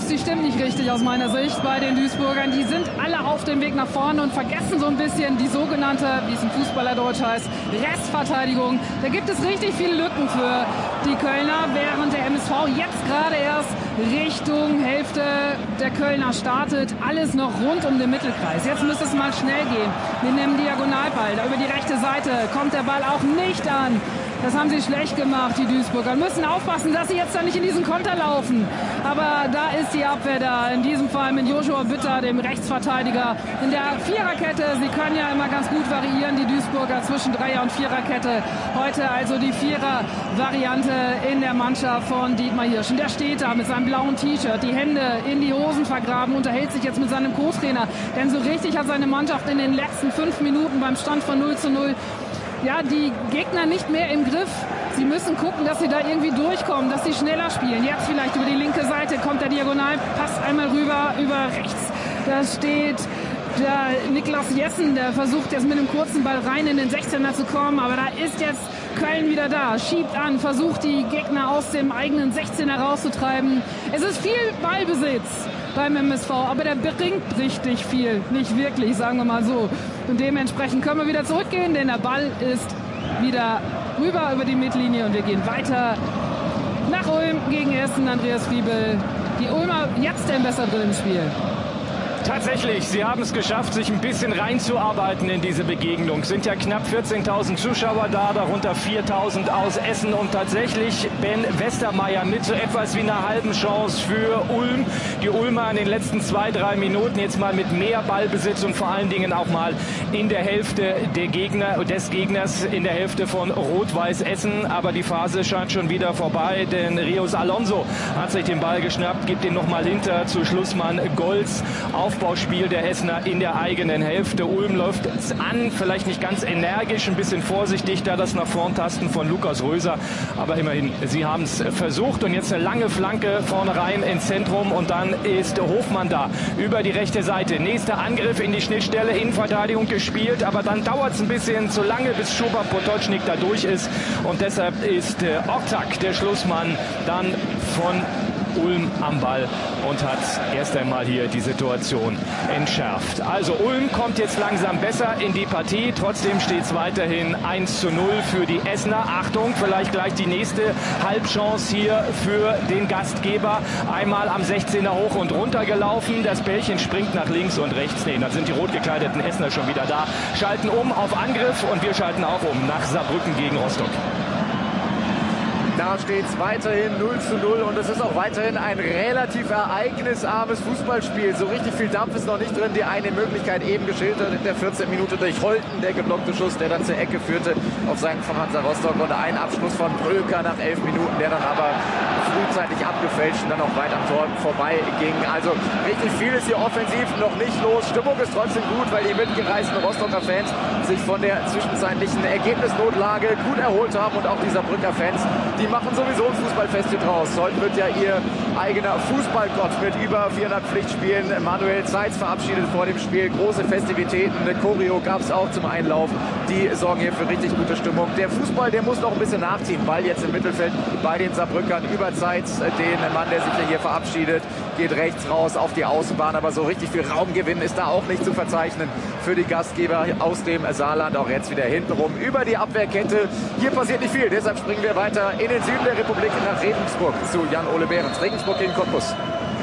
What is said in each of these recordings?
Die stimmt nicht richtig aus meiner Sicht bei den Duisburgern. Die sind alle auf dem Weg nach vorne und vergessen so ein bisschen die sogenannte, wie es im Fußballerdeutsch heißt, Restverteidigung. Da gibt es richtig viele Lücken für die Kölner, während der MSV jetzt gerade erst Richtung Hälfte der Kölner startet. Alles noch rund um den Mittelkreis. Jetzt müsste es mal schnell gehen. Wir nehmen Diagonalball. Da über die rechte Seite kommt der Ball auch nicht an. Das haben sie schlecht gemacht, die Duisburger. Müssen aufpassen, dass sie jetzt da nicht in diesen Konter laufen. Aber da ist die Abwehr da. In diesem Fall mit Joshua Bitter, dem Rechtsverteidiger. In der Viererkette, sie können ja immer ganz gut variieren, die Duisburger zwischen Dreier- und Viererkette. Heute also die Vierer-Variante in der Mannschaft von Dietmar Hirsch. Und der steht da mit seinem blauen T-Shirt, die Hände in die Hosen vergraben, unterhält sich jetzt mit seinem Co-Trainer. Denn so richtig hat seine Mannschaft in den letzten 5 Minuten beim Stand von 0:0 ja, die Gegner nicht mehr im Griff. Sie müssen gucken, dass sie da irgendwie durchkommen, dass sie schneller spielen. Jetzt vielleicht über die linke Seite kommt der Diagonal, passt einmal rüber, über rechts. Da steht der Niklas Jessen, der versucht jetzt mit einem kurzen Ball rein in den 16er zu kommen. Aber da ist jetzt Köln wieder da, schiebt an, versucht die Gegner aus dem eigenen 16er rauszutreiben. Es ist viel Ballbesitz beim MSV, aber der bringt richtig viel. Nicht wirklich, sagen wir mal so. Und dementsprechend können wir wieder zurückgehen, denn der Ball ist wieder rüber über die Mittellinie und wir gehen weiter nach Ulm gegen Essen. Andreas Friebel, die Ulmer jetzt denn besser drin im Spiel? Tatsächlich, sie haben es geschafft, sich ein bisschen reinzuarbeiten in diese Begegnung. Es sind ja knapp 14.000 Zuschauer da, darunter 4.000 aus Essen und tatsächlich Ben Westermeier mit so etwas wie einer halben Chance für Ulm. Die Ulmer in den letzten 2-3 Minuten jetzt mal mit mehr Ballbesitz und vor allen Dingen auch mal in der Hälfte des Gegners, in der Hälfte von Rot-Weiß Essen. Aber die Phase scheint schon wieder vorbei, denn Rios Alonso hat sich den Ball geschnappt, gibt ihn nochmal hinter zu Schlussmann Golz. Aufbauspiel der Essener in der eigenen Hälfte. Ulm läuft es an, vielleicht nicht ganz energisch, ein bisschen vorsichtig, da das nach vorn tasten von Lukas Röser. Aber immerhin, sie haben es versucht und jetzt eine lange Flanke vorne rein ins Zentrum und dann ist Hofmann da über die rechte Seite. Nächster Angriff in die Schnittstelle, Innenverteidigung gespielt, aber dann dauert es ein bisschen zu lange, bis Schuber Potocznik da durch ist und deshalb ist Oktak, der Schlussmann, dann von Ulm am Ball und hat erst einmal hier die Situation entschärft. Also Ulm kommt jetzt langsam besser in die Partie. Trotzdem steht es weiterhin 1:0 für die Essener. Achtung, vielleicht gleich die nächste Halbchance hier für den Gastgeber. Einmal am 16er hoch und runter gelaufen. Das Bällchen springt nach links und rechts. Nee, dann sind die rot gekleideten Essener schon wieder da. Schalten um auf Angriff und wir schalten auch um nach Saarbrücken gegen Rostock. Da steht es weiterhin 0:0 und es ist auch weiterhin ein relativ ereignisarmes Fußballspiel. So richtig viel Dampf ist noch nicht drin. Die eine Möglichkeit eben geschildert in der 14. Minute durch Holten, der geblockte Schuss, der dann zur Ecke führte auf Seiten von Hansa Rostock und ein Abschluss von Bröker nach 11 Minuten, der dann aber frühzeitig abgefälscht und dann auch weit am Tor vorbei ging. Also richtig viel ist hier offensiv noch nicht los. Stimmung ist trotzdem gut, weil die mitgereisten Rostocker Fans sich von der zwischenzeitlichen Ergebnisnotlage gut erholt haben und auch die Saarbrücker Fans, die machen sowieso ein Fußballfest hier draus. Heute wird ja ihr eigener Fußballgott mit über 400 Pflichtspielen. Manuel Zeitz verabschiedet vor dem Spiel. Große Festivitäten. Eine Choreo gab es auch zum Einlauf. Die sorgen hier für richtig gute Stimmung. Der Fußball, der muss noch ein bisschen nachziehen. Ball jetzt im Mittelfeld bei den Saarbrückern. Über Zeitz, den Mann, der sich ja hier verabschiedet, geht rechts raus auf die Außenbahn. Aber so richtig viel Raumgewinn ist da auch nicht zu verzeichnen für die Gastgeber aus dem Saarland. Auch jetzt wieder hintenrum über die Abwehrkette. Hier passiert nicht viel. Deshalb springen wir weiter in den Süden der Republik nach Regensburg zu Jan-Ole Behrens. Regensburg gegen Cottbus.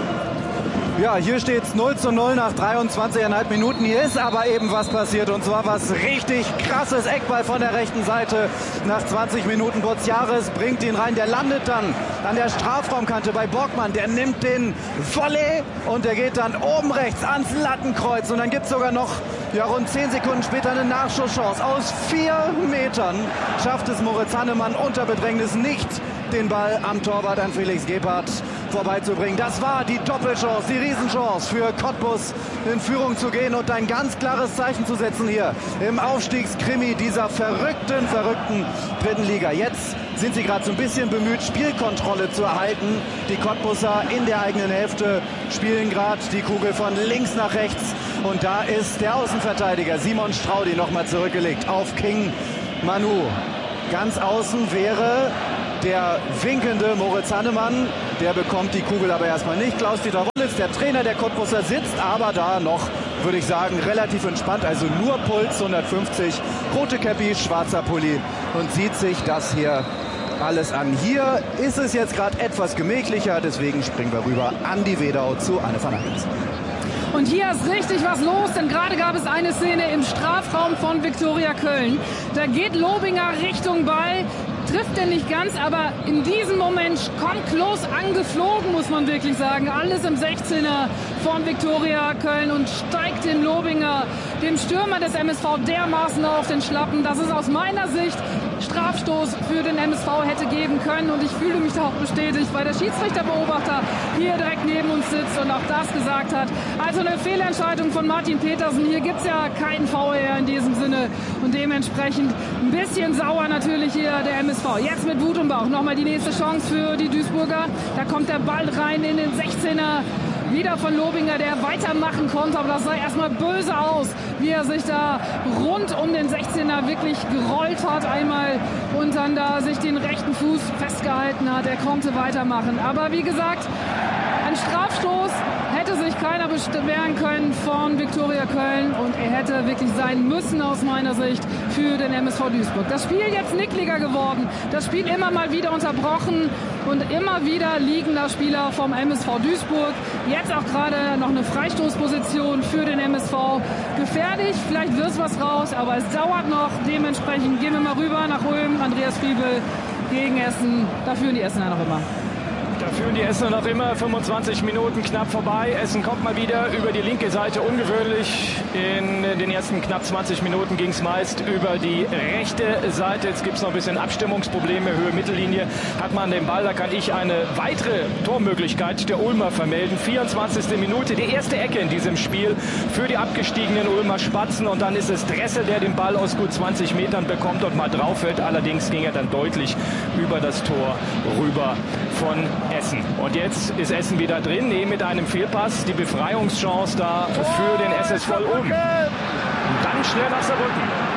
Ja, hier steht es 0:0 nach 23,5 Minuten. Hier ist aber eben was passiert und zwar was richtig krasses. Eckball von der rechten Seite nach 20 Minuten. Bozjares bringt ihn rein. Der landet dann an der Strafraumkante bei Borgmann. Der nimmt den Volley und der geht dann oben rechts ans Lattenkreuz. Und dann gibt es sogar noch rund 10 Sekunden später eine Nachschusschance. Aus 4 Metern schafft es Moritz Hannemann unter Bedrängnis nicht, den Ball am Torwart an Felix Gebhardt vorbeizubringen. Das war die Doppelchance, die Riesenchance für Cottbus in Führung zu gehen und ein ganz klares Zeichen zu setzen hier im Aufstiegskrimi dieser verrückten dritten Liga. Jetzt sind sie gerade so ein bisschen bemüht, Spielkontrolle zu erhalten. Die Cottbusser in der eigenen Hälfte spielen gerade die Kugel von links nach rechts und da ist der Außenverteidiger Simon Straudi nochmal zurückgelegt auf King Manu. Ganz außen wäre der winkende Moritz Hannemann, der bekommt die Kugel aber erstmal nicht. Klaus-Dieter Wollitz, der Trainer der Cottbusser, sitzt aber da noch, würde ich sagen, relativ entspannt. Also nur Puls 150, rote Käppi, schwarzer Pulli und sieht sich das hier alles an. Hier ist es jetzt gerade etwas gemächlicher, deswegen springen wir rüber an die Wedau zu Anne van Heijden. Und hier ist richtig was los, denn gerade gab es eine Szene im Strafraum von Viktoria Köln. Da geht Lobinger Richtung Ball, trifft er nicht ganz, aber in diesem Moment kommt Klos angeflogen, muss man wirklich sagen. Alles im 16er von Viktoria Köln und steigt dem Lobinger, dem Stürmer des MSV, dermaßen auf den Schlappen, dass es aus meiner Sicht Strafstoß für den MSV hätte geben können. Und ich fühle mich da auch bestätigt, weil der Schiedsrichterbeobachter hier direkt neben uns sitzt und auch das gesagt hat. Also eine Fehlentscheidung von Martin Petersen. Hier gibt es ja keinen VR in diesem Sinne und dementsprechend ein bisschen sauer natürlich hier der MSV. Jetzt mit Wut im Bauch nochmal die nächste Chance für die Duisburger. Da kommt der Ball rein in den 16er. Wieder von Lobinger, der weitermachen konnte, aber das sah erstmal böse aus, wie er sich da rund um den 16er wirklich gerollt hat einmal und dann da sich den rechten Fuß festgehalten hat. Er konnte weitermachen. Aber wie gesagt, ein Strafstoß hätte sich keiner beschweren können von Viktoria Köln und er hätte wirklich sein müssen aus meiner Sicht für den MSV Duisburg. Das Spiel jetzt nickliger geworden, das Spiel immer mal wieder unterbrochen und immer wieder liegen da Spieler vom MSV Duisburg. Jetzt auch gerade noch eine Freistoßposition für den MSV. Gefährlich, vielleicht wird was raus, aber es dauert noch. Dementsprechend gehen wir mal rüber nach Ulm. Andreas Friebel gegen Essen. Da führen die Essener noch immer. Da führen die Essener noch immer, 25 Minuten knapp vorbei. Essen kommt mal wieder über die linke Seite, ungewöhnlich. In den ersten knapp 20 Minuten ging es meist über die rechte Seite. Jetzt gibt es noch ein bisschen Abstimmungsprobleme, Höhe Mittellinie. Hat man den Ball, da kann ich eine weitere Tormöglichkeit der Ulmer vermelden. 24. Minute, die erste Ecke in diesem Spiel für die abgestiegenen Ulmer Spatzen. Und dann ist es Dressel, der den Ball aus gut 20 Metern bekommt und mal drauf fällt. Allerdings ging er dann deutlich über das Tor rüber von Essen. Und jetzt ist Essen wieder drin, mit einem Fehlpass die Befreiungschance da für den SSV Ulm. Und dann schnell nach Saarbrücken.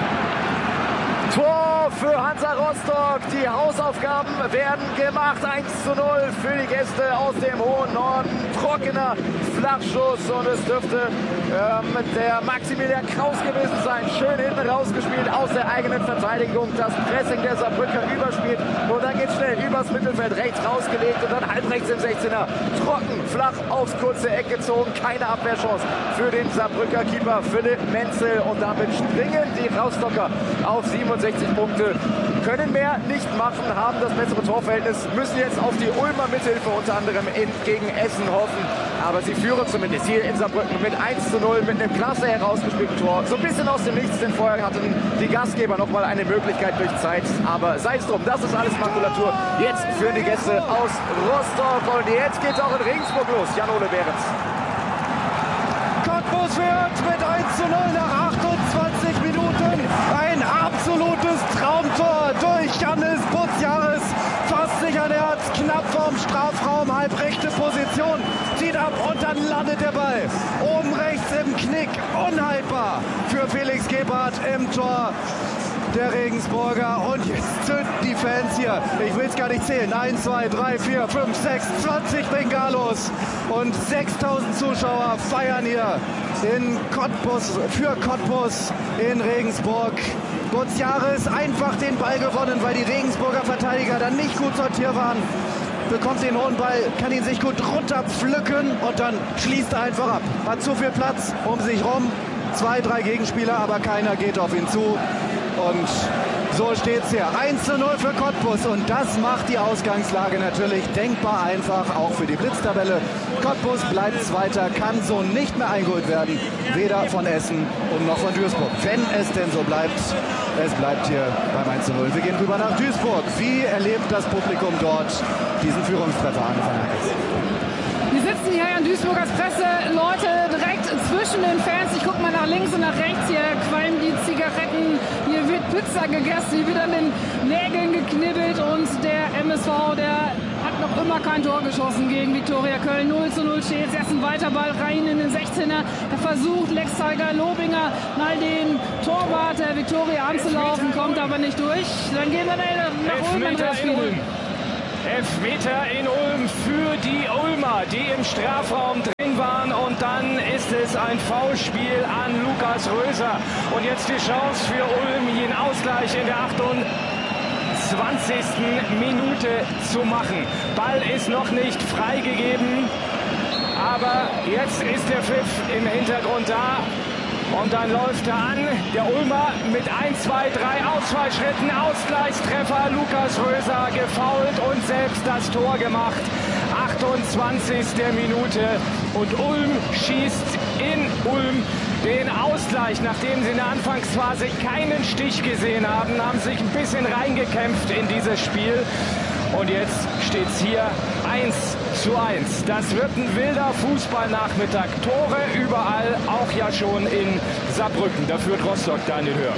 Tor für Hansa Rostock. Die Hausaufgaben werden gemacht. 1:0 für die Gäste aus dem hohen Norden. Trockener Flachschuss und es dürfte der Maximilian Kraus gewesen sein. Schön hinten rausgespielt aus der eigenen Verteidigung. Das Pressing der Saarbrücker überspielt und dann geht schnell übers Mittelfeld rechts rausgelegt und dann halb rechts im 16er. Trocken, flach aufs kurze Eck gezogen. Keine Abwehrchance für den Saarbrücker Keeper Philipp Menzel und damit springen die Rostocker auf 67 Punkte. Können mehr nicht machen, haben das bessere Torverhältnis, müssen jetzt auf die Ulmer Mithilfe unter anderem gegen Essen hoffen. Aber sie führen zumindest hier in Saarbrücken mit 1:0, mit einem klasse herausgespielten Tor. So ein bisschen aus dem Nichts, denn vorher hatten die Gastgeber noch mal eine Möglichkeit durch Zeit. Aber sei es drum, das ist alles Makulatur. Jetzt führen die Gäste aus Rostock und jetzt geht es auch in Regensburg los. Jan-Ole Behrens. Cottbus führt mit 1:0 nach 28 Minuten. Ein absolutes Traumtor durch Jannis Butziaris. Fast sich an Herz, knapp vorm Strafraum, halb rechte Position. Zieht ab und dann landet der Ball. Oben rechts im Knick. Unhaltbar für Felix Gebhardt im Tor der Regensburger. Und jetzt zünden die Fans hier. Ich will es gar nicht zählen. 1, 2, 3, 4, 5, 6, 20 Bengalos. Und 6000 Zuschauer feiern hier in Cottbus, für Cottbus in Regensburg. Butziaris einfach den Ball gewonnen, weil die Regensburger Verteidiger dann nicht gut sortiert waren. Bekommt den hohen Ball, kann ihn sich gut runterpflücken und dann schließt er einfach ab. Hat zu viel Platz um sich rum. 2, 3 Gegenspieler, aber keiner geht auf ihn zu. Und so steht's hier. 1:0 für Cottbus und das macht die Ausgangslage natürlich denkbar einfach, auch für die Blitztabelle. Cottbus bleibt Zweiter, kann so nicht mehr eingeholt werden, weder von Essen und noch von Duisburg. Wenn es denn so bleibt, es bleibt hier beim 1:0. Wir gehen rüber nach Duisburg. Wie erlebt das Publikum dort diesen Führungstreffer an von Wir sitzen hier an Duisburgers Presse, Leute direkt zwischen den Fans. Ich gucke mal nach links und nach rechts. Hier qualmen die Zigaretten, hier wird Pizza gegessen, hier wird an den Nägeln geknibbelt und der MSV, der hat noch immer kein Tor geschossen gegen Viktoria Köln. 0:0 steht jetzt erst ein weiter Ball rein in den 16er. Da versucht Lex Tiger Lobinger mal den Torwart der Viktoria anzulaufen, kommt aber nicht durch. Dann gehen wir nach Ulm, Andreas Friedel. Elfmeter in Ulm für die Ulmer, die im Strafraum drin waren. Und dann ist es ein Foulspiel an Lukas Röser. Und jetzt die Chance für Ulm, hier einen Ausgleich in der 28. Minute zu machen. Ball ist noch nicht freigegeben, aber jetzt ist der Pfiff im Hintergrund da. Und dann läuft er an, der Ulmer mit 1, 2, 3 Ausfallschritten, Ausgleichstreffer, Lukas Röser gefoult und selbst das Tor gemacht. 28. Minute und Ulm schießt in Ulm den Ausgleich, nachdem sie in der Anfangsphase keinen Stich gesehen haben, haben sich ein bisschen reingekämpft in dieses Spiel. Und jetzt steht es hier 1:1. Das wird ein wilder Fußballnachmittag. Tore überall, auch ja schon in Saarbrücken. Da führt Rostock da in den Höhe.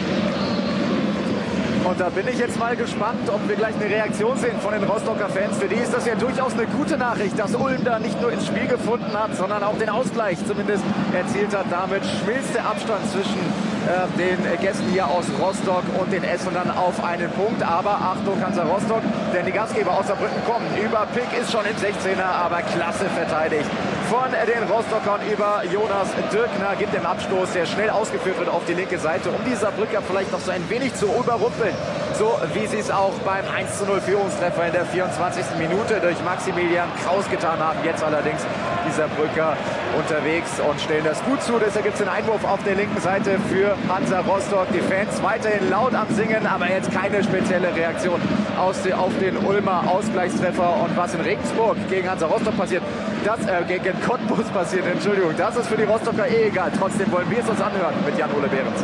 Und da bin ich jetzt mal gespannt, ob wir gleich eine Reaktion sehen von den Rostocker Fans. Für die ist das ja durchaus eine gute Nachricht, dass Ulm da nicht nur ins Spiel gefunden hat, sondern auch den Ausgleich zumindest erzielt hat. Damit schmilzt der Abstand zwischen den Gästen hier aus Rostock und den Essenern auf einen Punkt. Aber Achtung, Hansa Rostock, denn die Gastgeber aus Saarbrücken kommen. Über Pick ist schon im 16er, aber klasse verteidigt von den Rostockern über Jonas Dirkner. Gibt den Abstoß, der schnell ausgeführt wird auf die linke Seite, um die Saarbrücker vielleicht noch so ein wenig zu überrumpeln. So wie sie es auch beim 1:0 Führungstreffer in der 24. Minute durch Maximilian Kraus getan haben. Jetzt allerdings die Saarbrücker unterwegs und stellen das gut zu. Deshalb gibt es den Einwurf auf der linken Seite für Hansa Rostock. Die Fans weiterhin laut am Singen, aber jetzt keine spezielle Reaktion auf den Ulmer Ausgleichstreffer. Und was in Regensburg gegen Hansa Rostock passiert, gegen Cottbus passiert, Entschuldigung, das ist für die Rostocker egal. Trotzdem wollen wir es uns anhören mit Jan-Ole Behrens.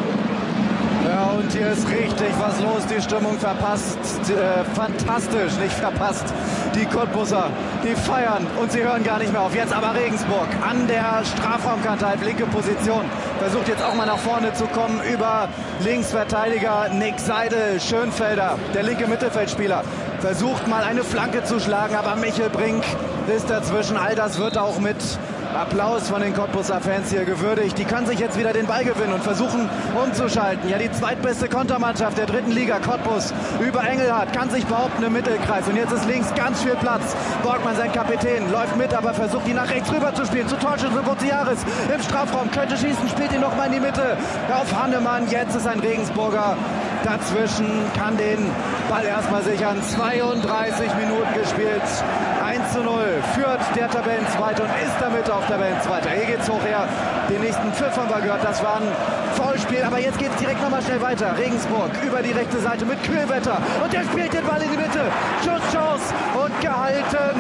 Ja, und hier ist richtig was los. Die Stimmung fantastisch, nicht verpasst. Die Cottbusser, die feiern und sie hören gar nicht mehr auf. Jetzt aber Regensburg an der Strafraumkante, halb linke Position. Versucht jetzt auch mal nach vorne zu kommen über Linksverteidiger Nick Seidel. Schönfelder, der linke Mittelfeldspieler, versucht mal eine Flanke zu schlagen, aber Michel Brink ist dazwischen. All das wird auch mit Applaus von den Cottbusser Fans hier gewürdigt. Die können sich jetzt wieder den Ball gewinnen und versuchen umzuschalten. Ja, die zweitbeste Kontermannschaft der 3. Liga, Cottbus, über Engelhardt, kann sich behaupten im Mittelkreis. Und jetzt ist links ganz viel Platz. Borgmann, sein Kapitän, läuft mit, aber versucht ihn nach rechts rüber zu spielen. Zu Torschütze Gutierrez im Strafraum, könnte schießen, spielt ihn nochmal in die Mitte. Auf Hannemann, jetzt ist ein Regensburger dazwischen, kann den Ball erstmal sichern. 32 Minuten gespielt. 1:0 führt der Tabellenzweite und ist damit auch Tabellenzweiter. Hier geht's hoch her. Den nächsten Pfiff haben wir gehört. Das war ein Foulspiel. Aber jetzt geht's direkt nochmal schnell weiter. Regensburg über die rechte Seite mit Kühlwetter. Und der spielt den Ball in die Mitte. Schusschance und gehalten.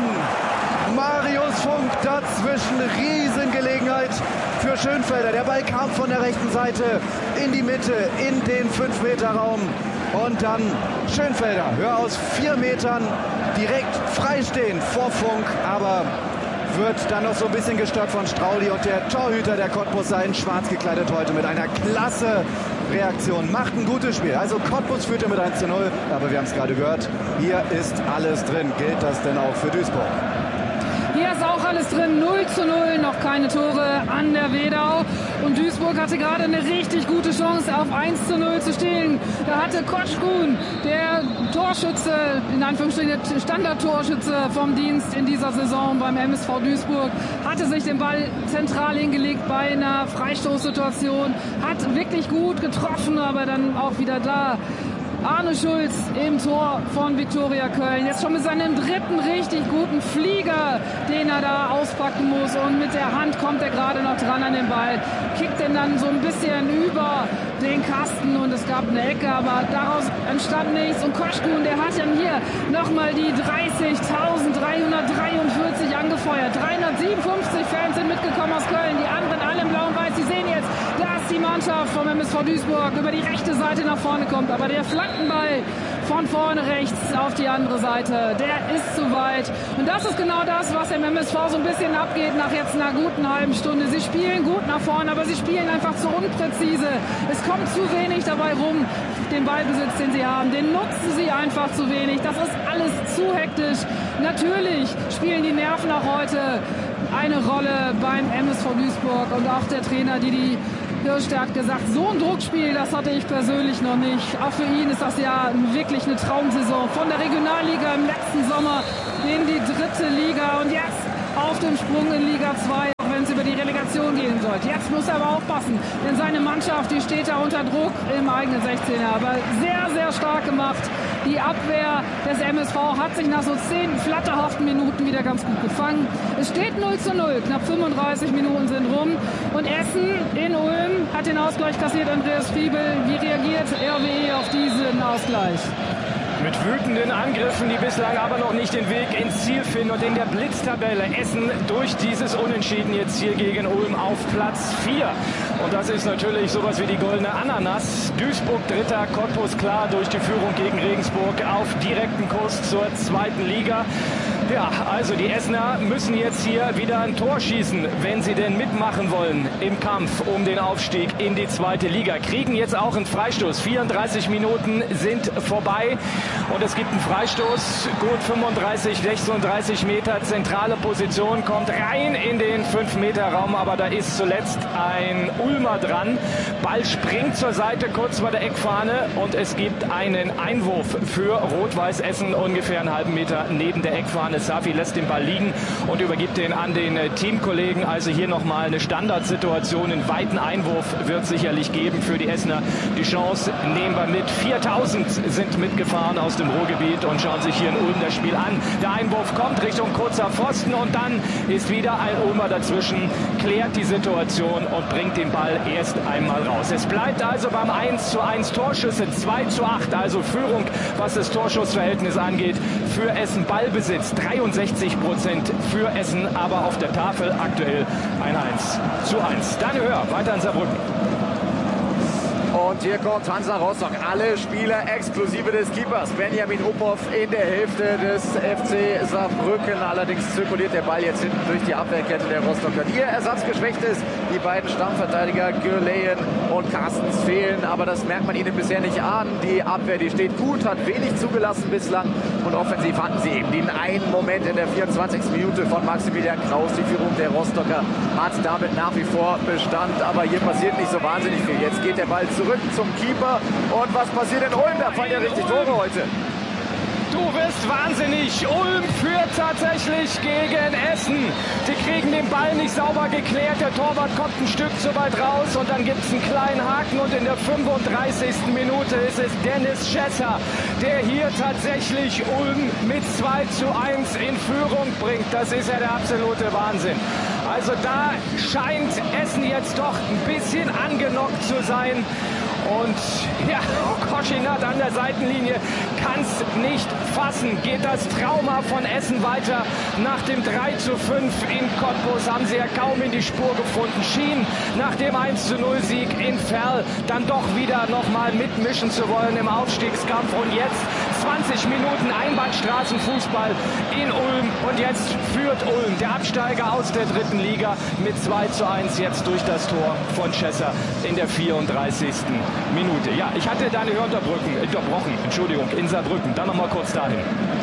Marius Funk dazwischen. Riesengelegenheit für Schönfelder. Der Ball kam von der rechten Seite in die Mitte, in den 5-Meter-Raum. Und dann Schönfelder, hör aus 4 Metern, direkt freistehen vor Funk, aber wird dann noch so ein bisschen gestört von Strauli. Und der Torhüter der Cottbusser in schwarz gekleidet heute mit einer klasse Reaktion. Macht ein gutes Spiel. Also Cottbus führte mit 1:0, aber wir haben es gerade gehört, hier ist alles drin. Gilt das denn auch für Duisburg? Hier ist auch alles drin, 0:0, noch keine Tore an der Wedau. Und Duisburg hatte gerade eine richtig gute Chance, auf 1:0 zu stehen. Da hatte Kotschkun, der Torschütze, in Anführungsstrichen der Standardtorschütze vom Dienst in dieser Saison beim MSV Duisburg, hatte sich den Ball zentral hingelegt bei einer Freistoßsituation, hat wirklich gut getroffen, aber dann auch wieder da. Arne Schulz im Tor von Viktoria Köln. Jetzt schon mit seinem 3. richtig guten Flieger, den er da auspacken muss. Und mit der Hand kommt er gerade noch dran an den Ball. Kickt den dann so ein bisschen über den Kasten und es gab eine Ecke, aber daraus entstand nichts. Und Koschkun, der hat dann hier nochmal die 30.343 angefeuert. 357 Fans sind mitgekommen aus Köln. Die anderen alle in blau und weiß. Sie sehen jetzt, dass die Mannschaft vom MSV Duisburg über die rechte Seite nach vorne kommt. Aber der Flankenball von vorne rechts auf die andere Seite, der ist zu weit. Und das ist genau das, was im MSV so ein bisschen abgeht nach jetzt einer guten halben Stunde. Sie spielen gut nach vorne, aber sie spielen einfach zu unpräzise. Es kommt zu wenig dabei rum, den Ballbesitz, den sie haben. Den nutzen sie einfach zu wenig. Das ist alles zu hektisch. Natürlich spielen die Nerven auch heute eine Rolle beim MSV Duisburg und auch der Trainer Didi Hirsch, der hat gesagt, so ein Druckspiel, das hatte ich persönlich noch nicht. Auch für ihn ist das ja wirklich eine Traumsaison. Von der Regionalliga im letzten Sommer in die 3. Liga und jetzt auf dem Sprung in Liga 2, auch wenn es über die Relegation gehen sollte. Jetzt muss er aber aufpassen, denn seine Mannschaft, die steht da unter Druck im eigenen 16er. Aber sehr, sehr stark gemacht. Die Abwehr des MSV hat sich nach so 10 flatterhaften Minuten wieder ganz gut gefangen. Es steht 0:0, knapp 35 Minuten sind rum. Und Essen in Ulm hat den Ausgleich kassiert, Andreas Fiebel. Wie reagiert RWE auf diesen Ausgleich? Mit wütenden Angriffen, die bislang aber noch nicht den Weg ins Ziel finden. Und in der Blitztabelle Essen durch dieses Unentschieden jetzt hier gegen Ulm auf Platz 4. Und das ist natürlich sowas wie die goldene Ananas. Duisburg Dritter, Cottbus klar durch die Führung gegen Regensburg auf direkten Kurs zur 2. Liga. Ja, also die Essener müssen jetzt hier wieder ein Tor schießen, wenn sie denn mitmachen wollen im Kampf um den Aufstieg in die 2. Liga. Kriegen jetzt auch einen Freistoß. 34 Minuten sind vorbei und es gibt einen Freistoß. Gut 35, 36 Meter, zentrale Position, kommt rein in den 5-Meter-Raum, aber da ist zuletzt ein Ulmer dran. Ball springt zur Seite kurz vor der Eckfahne und es gibt einen Einwurf für Rot-Weiß Essen ungefähr einen halben Meter neben der Eckfahne. Safi lässt den Ball liegen und übergibt den an den Teamkollegen. Also hier nochmal eine Standardsituation. Einen weiten Einwurf wird sicherlich geben für die Essener. Die Chance nehmen wir mit. 4000 sind mitgefahren aus dem Ruhrgebiet und schauen sich hier in Ulm das Spiel an. Der Einwurf kommt Richtung kurzer Pfosten und dann ist wieder ein Ulmer dazwischen, klärt die Situation und bringt den Ball erst einmal raus. Es bleibt also beim 1:1 Torschüsse, 2:8, also Führung, was das Torschussverhältnis angeht, für Essen. Ballbesitz 63% für Essen, aber auf der Tafel aktuell ein 1:1. Dann höher, weiter in Saarbrücken. Und hier kommt Hansa Rostock. Alle Spieler exklusive des Keepers. Benjamin Uphoff in der Hälfte des FC Saarbrücken. Allerdings zirkuliert der Ball jetzt hinten durch die Abwehrkette der Rostocker. Ihr ersatzgeschwächt ist, die beiden Stammverteidiger Gürleyen und Carstens fehlen. Aber das merkt man ihnen bisher nicht an. Die Abwehr, die steht gut, hat wenig zugelassen bislang. Und offensiv hatten sie eben den einen Moment in der 24. Minute von Maximilian Kraus. Die Führung der Rostocker hat damit nach wie vor Bestand. Aber hier passiert nicht so wahnsinnig viel. Jetzt geht der Ball zurück zum Keeper. Und was passiert in Ulm? Da fallen ja richtig Tore heute. Du wirst wahnsinnig. Ulm führt tatsächlich gegen Essen. Die kriegen den Ball nicht sauber geklärt. Der Torwart kommt ein Stück zu weit raus und dann gibt es einen kleinen Haken. Und in der 35. Minute ist es Dennis Schesser, der hier tatsächlich Ulm mit 2:1 in Führung bringt. Das ist ja der absolute Wahnsinn. Also da scheint Essen jetzt doch ein bisschen angenockt zu sein. Und ja, Koschinat an der Seitenlinie kann es nicht fassen. Geht das Trauma von Essen weiter. Nach dem 3:5 in Cottbus haben sie ja kaum in die Spur gefunden. Schien nach dem 1:0-Sieg in Verl dann doch wieder nochmal mitmischen zu wollen im Aufstiegskampf. Und jetzt 20 Minuten Einbahnstraßenfußball in Ulm. Und jetzt führt Ulm, der Absteiger aus der 3. Liga, mit 2:1 jetzt durch das Tor von Schesser in der 34. Minute. Ja, ich hatte deine unterbrochen, Entschuldigung, in Saarbrücken. Dann nochmal kurz dahin.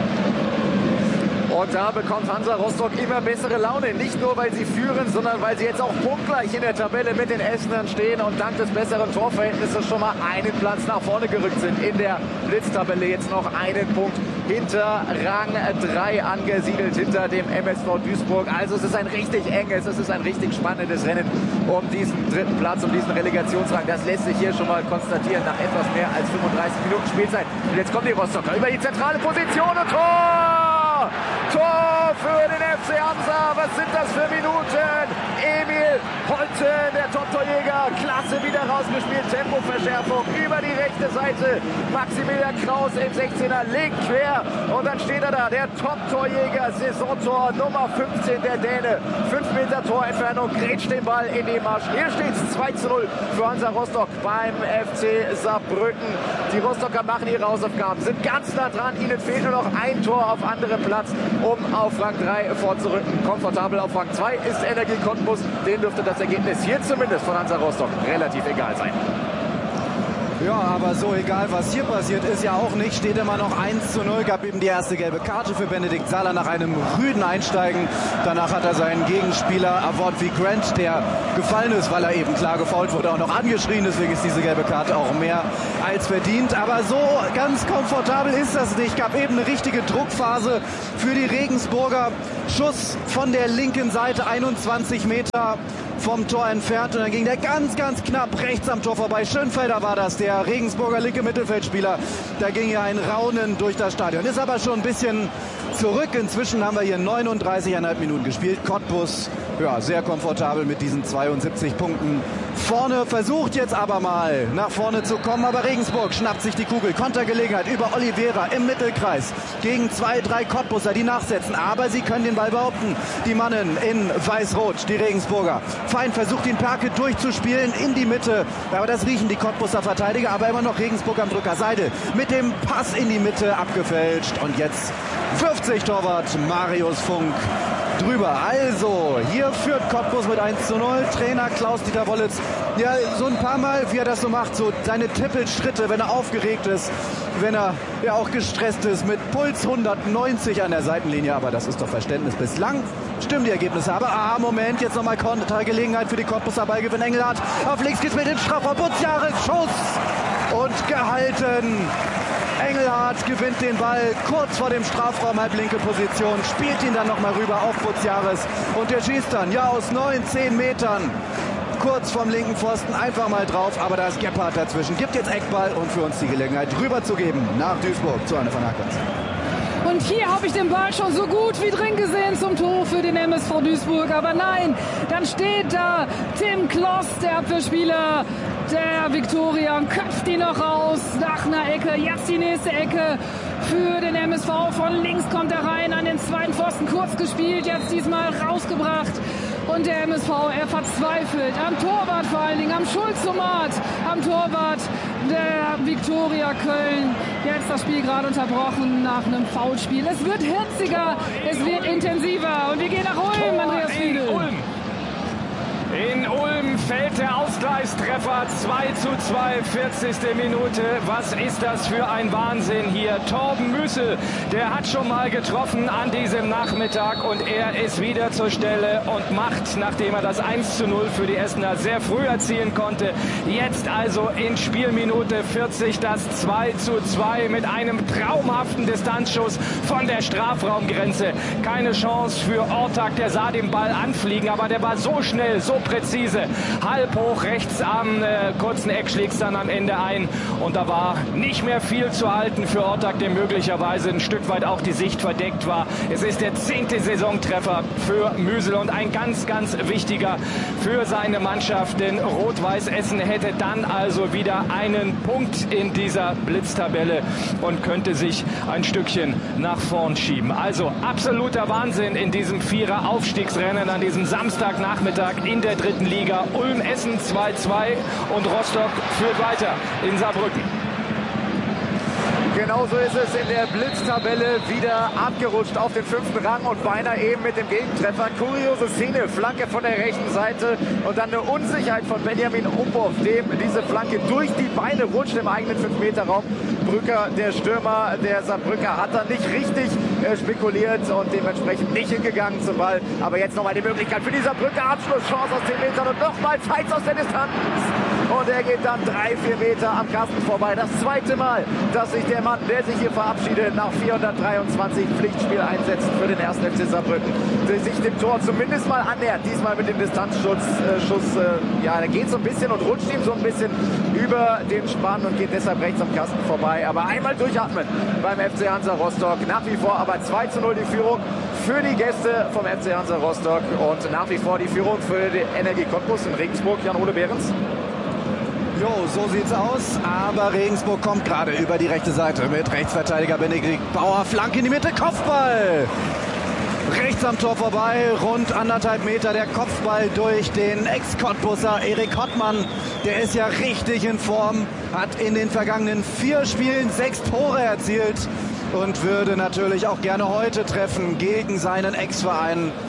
Und da bekommt Hansa Rostock immer bessere Laune. Nicht nur, weil sie führen, sondern weil sie jetzt auch punktgleich in der Tabelle mit den Essenern stehen und dank des besseren Torverhältnisses schon mal einen Platz nach vorne gerückt sind. In der Blitztabelle jetzt noch einen Punkt hinter Rang 3 angesiedelt, hinter dem MSV Duisburg. Also es ist ein richtig enges, es ist ein richtig spannendes Rennen um diesen 3. Platz, um diesen Relegationsrang. Das lässt sich hier schon mal konstatieren nach etwas mehr als 35 Minuten Spielzeit. Und jetzt kommen die Rostocker über die zentrale Position und Tor! Tor für den FC Hansa. Was sind das für Minuten? Emil Holten, der Top-Torjäger, klasse wieder rausgespielt. Tempoverschärfung über die rechte Seite. Maximilian Kraus im 16er legt quer und dann steht er da, der Top-Torjäger, Saisontor Nummer 15, der Däne. 5 Meter Torentfernung, grätscht den Ball in den Marsch. Hier steht es 2:0 für Hansa Rostock beim FC Saarbrücken. Die Rostocker machen ihre Hausaufgaben, sind ganz nah dran. Ihnen fehlt nur noch ein Tor auf anderem Platz, um auf Rang 3 vorzurücken. Komfortabel auf Rang 2 ist Energie Cottbus. Den dürfte das Ergebnis hier zumindest von Hansa Rostock relativ egal sein. Ja, aber so egal, was hier passiert, ist ja auch nicht. Steht immer noch 1:0. Gab eben die erste gelbe Karte für Benedikt Sala nach einem rüden Einsteigen. Danach hat er seinen Gegenspieler Avod wie Grant, der gefallen ist, weil er eben klar gefoult wurde, auch noch angeschrien. Deswegen ist diese gelbe Karte auch mehr als verdient. Aber so ganz komfortabel ist das nicht. Gab eben eine richtige Druckphase für die Regensburger. Schuss von der linken Seite, 21 Meter vom Tor entfernt, und dann ging der ganz, ganz knapp rechts am Tor vorbei. Schönfelder war das, der Regensburger linke Mittelfeldspieler. Da ging ja ein Raunen durch das Stadion. Ist aber schon ein bisschen zurück. Inzwischen haben wir hier 39,5 Minuten gespielt. Cottbus, ja, sehr komfortabel mit diesen 72 Punkten vorne. Versucht jetzt aber mal nach vorne zu kommen, aber Regensburg schnappt sich die Kugel. Kontergelegenheit über Oliveira im Mittelkreis gegen 2, 3 Cottbuser, die nachsetzen. Aber sie können den Ball behaupten. Die Mannen in Weiß-Rot, die Regensburger. Fein versucht ihn Perke durchzuspielen in die Mitte. Aber das riechen die Cottbuser Verteidiger. Aber immer noch Regensburg am Drücker. Seidel mit dem Pass in die Mitte abgefälscht. Und jetzt wirft sich Torwart Marius Funk drüber. Also, hier führt Cottbus mit 1:0. Trainer Klaus-Dieter Wollitz, ja, so ein paar Mal, wie er das so macht, so seine Tippelschritte, wenn er aufgeregt ist, wenn er ja auch gestresst ist, mit Puls 190 an der Seitenlinie. Aber das ist doch Verständnis. Bislang stimmen die Ergebnisse. Aber, Moment, jetzt nochmal Kontergelegenheit für die Cottbuser. Ballgewinn Engelhardt. Auf links gespielt in Strafraum. Butzjahres Schuss und gehalten. Engelhardt gewinnt den Ball kurz vor dem Strafraum, halblinke Position, spielt ihn dann nochmal rüber auf Butzjahres und der schießt dann, ja, aus 9, 10 Metern kurz vom linken Pfosten einfach mal drauf, aber da ist Gebhardt dazwischen. Gibt jetzt Eckball und für uns die Gelegenheit rüber zu geben nach Duisburg zu Anne van Ackers. Und hier habe ich den Ball schon so gut wie drin gesehen zum Tor für den MSV Duisburg. Aber nein, dann steht da Tim Kloss, der Abwehrspieler der Viktoria, und köpft ihn noch raus nach einer Ecke. Jetzt die nächste Ecke für den MSV. Von links kommt er rein an den zweiten Pfosten, kurz gespielt, jetzt diesmal rausgebracht. Und der MSV, er verzweifelt am Torwart, vor allen Dingen am Schulzomat, am Torwart der Viktoria Köln. Jetzt das Spiel gerade unterbrochen nach einem Foulspiel. Es wird hitziger, es wird intensiver. Und wir gehen nach Ulm, Andreas Fiedel. In Ulm fällt der Ausgleichstreffer, 2:2, 40. Minute. Was ist das für ein Wahnsinn hier? Torben Müssel, der hat schon mal getroffen an diesem Nachmittag und er ist wieder zur Stelle und macht, nachdem er das 1:0 für die Essener sehr früh erzielen konnte, jetzt also in Spielminute 40 das 2:2 mit einem traumhaften Distanzschuss von der Strafraumgrenze. Keine Chance für Ortak, der sah den Ball anfliegen, aber der war so schnell, so präzise. Halb hoch rechts am kurzen Eck schlägt es dann am Ende ein. Und da war nicht mehr viel zu halten für Ortak, der möglicherweise ein Stück weit auch die Sicht verdeckt war. Es ist der 10. Saisontreffer für Müsel und ein ganz, ganz wichtiger für seine Mannschaft. Denn Rot-Weiß Essen hätte dann also wieder einen Punkt in dieser Blitztabelle und könnte sich ein Stückchen nach vorn schieben. Also absoluter Wahnsinn in diesem Vierer-Aufstiegsrennen an diesem Samstagnachmittag in der dritten Liga. Ulm-Essen 2:2 und Rostock führt weiter in Saarbrücken. Genauso ist es in der Blitztabelle, wieder abgerutscht auf den 5. Rang und beinahe eben mit dem Gegentreffer. Kuriose Szene, Flanke von der rechten Seite und dann eine Unsicherheit von Benjamin Umhoff, dem diese Flanke durch die Beine rutscht im eigenen 5-Meter-Raum. Brücker, der Stürmer der Saarbrücker, hat dann nicht richtig spekuliert und dementsprechend nicht hingegangen zum Ball. Aber jetzt nochmal die Möglichkeit für die Saarbrücker, Abschlusschance aus 10 Metern und nochmal Zeitz aus der Distanz. Und er geht dann 3-4 Meter am Kasten vorbei. Das zweite Mal, dass sich der Mann, der sich hier verabschiedet, nach 423 Pflichtspieleinsätzen für den 1. FC Saarbrücken, sich dem Tor zumindest mal annähert. Diesmal mit dem Distanzschuss. Ja, der geht so ein bisschen und rutscht ihm so ein bisschen über den Spann und geht deshalb rechts am Kasten vorbei. Aber einmal durchatmen beim FC Hansa Rostock. Nach wie vor aber 2:0 die Führung für die Gäste vom FC Hansa Rostock und nach wie vor die Führung für die Energie Cottbus in Regensburg. Jan-Ole Behrens. Jo, so sieht's aus, aber Regensburg kommt gerade über die rechte Seite mit Rechtsverteidiger Benedikt Bauer, Flanke in die Mitte, Kopfball! Rechts am Tor vorbei, rund 1,5 Meter der Kopfball durch den Ex-Cottbusser Erik Hottmann. Der ist ja richtig in Form, hat in den vergangenen 4 Spielen 6 Tore erzielt und würde natürlich auch gerne heute treffen gegen seinen Ex-Verein.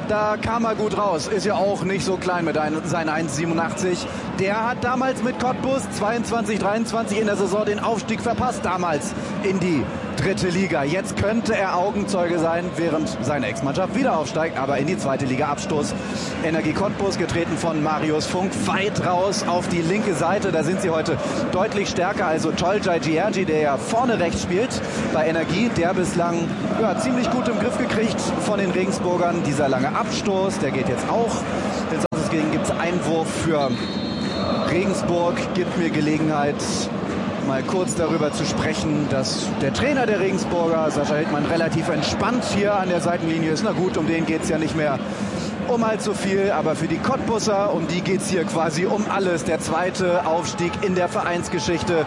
Da kam er gut raus. Ist ja auch nicht so klein mit seinen 1,87. Der hat damals mit Cottbus 22-23 in der Saison den Aufstieg verpasst. Damals in die 3. Liga. Jetzt könnte er Augenzeuge sein, während seine Ex-Mannschaft wieder aufsteigt, aber in die 2. Liga Abstoß. Energie Cottbus, getreten von Marius Funk, weit raus auf die linke Seite. Da sind sie heute deutlich stärker. Also Toljai Giergi, der ja vorne rechts spielt bei Energie, der bislang ziemlich gut im Griff gekriegt von den Regensburgern. Dieser lange Abstoß, der geht jetzt auch. Deswegen gibt es Einwurf für Regensburg. Gibt mir Gelegenheit, mal kurz darüber zu sprechen, dass der Trainer der Regensburger, Sascha Hildmann, relativ entspannt hier an der Seitenlinie ist. Na gut, um den geht es ja nicht mehr um allzu viel, aber für die Cottbusser, um die geht es hier quasi um alles. Der 2. Aufstieg in der Vereinsgeschichte.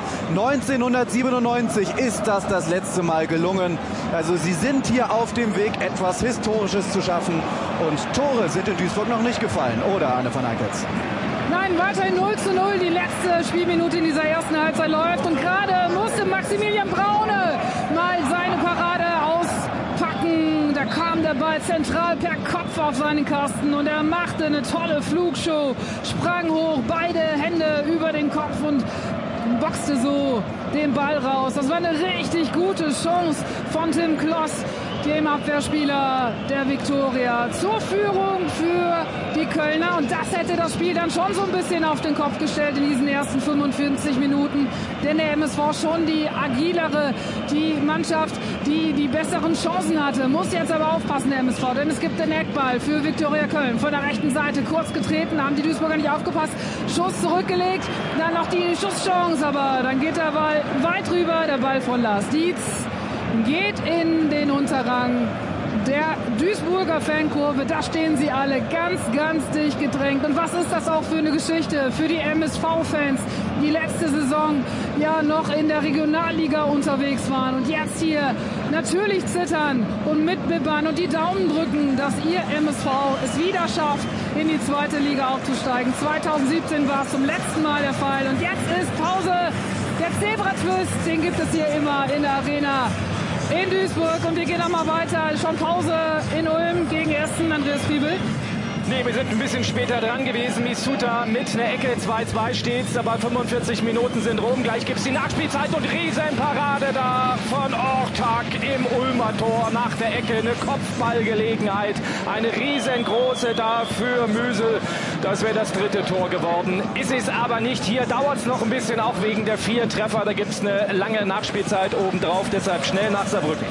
1997 ist das letzte Mal gelungen. Also sie sind hier auf dem Weg, etwas Historisches zu schaffen. Und Tore sind in Duisburg noch nicht gefallen, oder Anne van Eickels? Nein, weiterhin 0:0. Die letzte Spielminute in dieser ersten Halbzeit läuft. Und gerade musste Maximilian Braune mal seine Parade auspacken. Da kam der Ball zentral per Kopf auf seinen Kasten. Und er machte eine tolle Flugshow. Sprang hoch, beide Hände über den Kopf und boxte so den Ball raus. Das war eine richtig gute Chance von Tim Kloss, dem Abwehrspieler der Viktoria, zur Führung für die Kölner. Und das hätte das Spiel dann schon so ein bisschen auf den Kopf gestellt in diesen ersten 45 Minuten. Denn der MSV schon die agilere, die Mannschaft, die die besseren Chancen hatte. Muss jetzt aber aufpassen, der MSV, denn es gibt den Eckball für Viktoria Köln. Von der rechten Seite kurz getreten, haben die Duisburger nicht aufgepasst. Schuss zurückgelegt, dann noch die Schusschance, aber dann geht der Ball weit rüber. Der Ball von Lars Dietz geht in den Unterrang der Duisburger Fankurve. Da stehen sie alle ganz, ganz dicht gedrängt. Und was ist das auch für eine Geschichte für die MSV-Fans, die letzte Saison ja noch in der Regionalliga unterwegs waren und jetzt hier natürlich zittern und mitbibbern und die Daumen drücken, dass ihr MSV es wieder schafft, in die 2. Liga aufzusteigen. 2017 war es zum letzten Mal der Fall und jetzt ist Pause. Der Zebra-Twist, den gibt es hier immer in der Arena in Duisburg. Und wir gehen nochmal weiter. Schon Pause in Ulm gegen Essen. Andreas Fiebel. Nee, wir sind ein bisschen später dran gewesen. Misuta mit einer Ecke, 2-2 steht's, aber 45 Minuten sind rum. Gleich gibt's die Nachspielzeit und Riesenparade da von Ortak im Ulmer Tor nach der Ecke. Eine Kopfballgelegenheit, eine riesengroße da für Müsel. Das wäre das 3. Tor geworden. Ist es aber nicht. Hier dauert's noch ein bisschen, auch wegen der 4 Treffer. Da gibt's eine lange Nachspielzeit obendrauf, deshalb schnell nach Saarbrücken.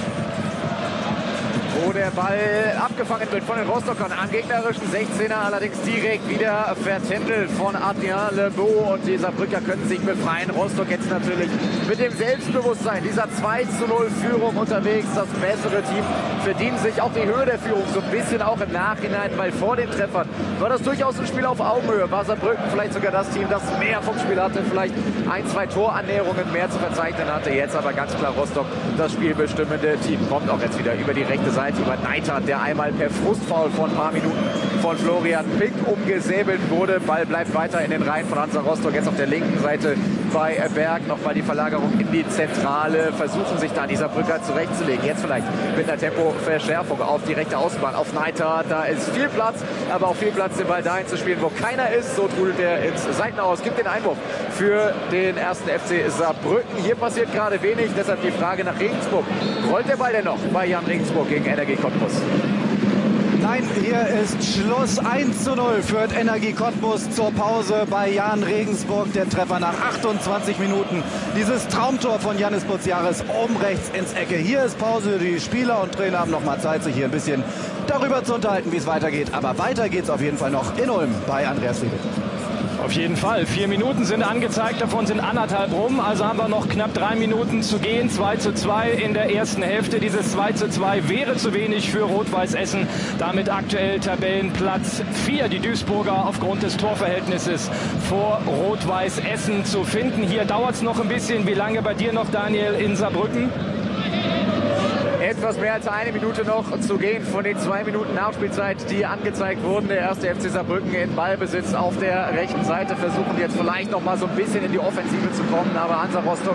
Wo der Ball abgefangen wird von den Rostockern am gegnerischen 16er, allerdings direkt wieder vertändelt von Adrien Lebeau. Und die Saarbrücker können sich befreien. Rostock jetzt natürlich mit dem Selbstbewusstsein dieser 2:0 Führung unterwegs. Das bessere Team verdient sich auch die Höhe der Führung so ein bisschen auch im Nachhinein, weil vor den Treffern war das durchaus ein Spiel auf Augenhöhe. War Saarbrücken vielleicht sogar das Team, das mehr vom Spiel hatte, vielleicht 1-2 Torannäherungen mehr zu verzeichnen hatte. Jetzt aber ganz klar Rostock das spielbestimmende Team. Kommt auch jetzt wieder über die rechte Seite, über Neidhardt, der einmal per Frustfoul vor ein paar Minuten von Florian Pink umgesäbelt wurde. Ball bleibt weiter in den Reihen von Hansa Rostock. Jetzt auf der linken Seite bei Berg nochmal die Verlagerung in die Zentrale. Versuchen sich da die Saarbrücker zurechtzulegen. Jetzt vielleicht mit einer Tempoverschärfung auf die rechte Außenbahn, auf Neidhardt. Da ist viel Platz, aber auch viel Platz, den Ball dahin zu spielen, wo keiner ist. So trudelt er ins Seitenaus. Gibt den Einwurf für den ersten FC Saarbrücken. Hier passiert gerade wenig, deshalb die Frage nach Regensburg. Rollt der Ball denn noch bei Jan Regensburg gegen Energie Cottbus? Nein, hier ist Schluss. 1:0 führt Energie Cottbus zur Pause bei Jan Regensburg. Der Treffer nach 28 Minuten. Dieses Traumtor von Janis Buziaris oben rechts ins Ecke. Hier ist Pause. Die Spieler und Trainer haben noch mal Zeit, sich hier ein bisschen darüber zu unterhalten, wie es weitergeht. Aber weiter geht es auf jeden Fall noch in Ulm bei Andreas Fiebel. Auf jeden Fall. 4 Minuten sind angezeigt, davon sind 1,5 rum. Also haben wir noch knapp 3 Minuten zu gehen. 2:2 in der ersten Hälfte. Dieses 2:2 wäre zu wenig für Rot-Weiß Essen. Damit aktuell Tabellenplatz 4. Die Duisburger aufgrund des Torverhältnisses vor Rot-Weiß Essen zu finden. Hier dauert es noch ein bisschen. Wie lange bei dir noch, Daniel, in Saarbrücken? Etwas mehr als 1 Minute noch zu gehen von den 2 Minuten Nachspielzeit, die angezeigt wurden. Der erste FC Saarbrücken in Ballbesitz auf der rechten Seite. Versuchen jetzt vielleicht noch mal so ein bisschen in die Offensive zu kommen. Aber Hansa Rostock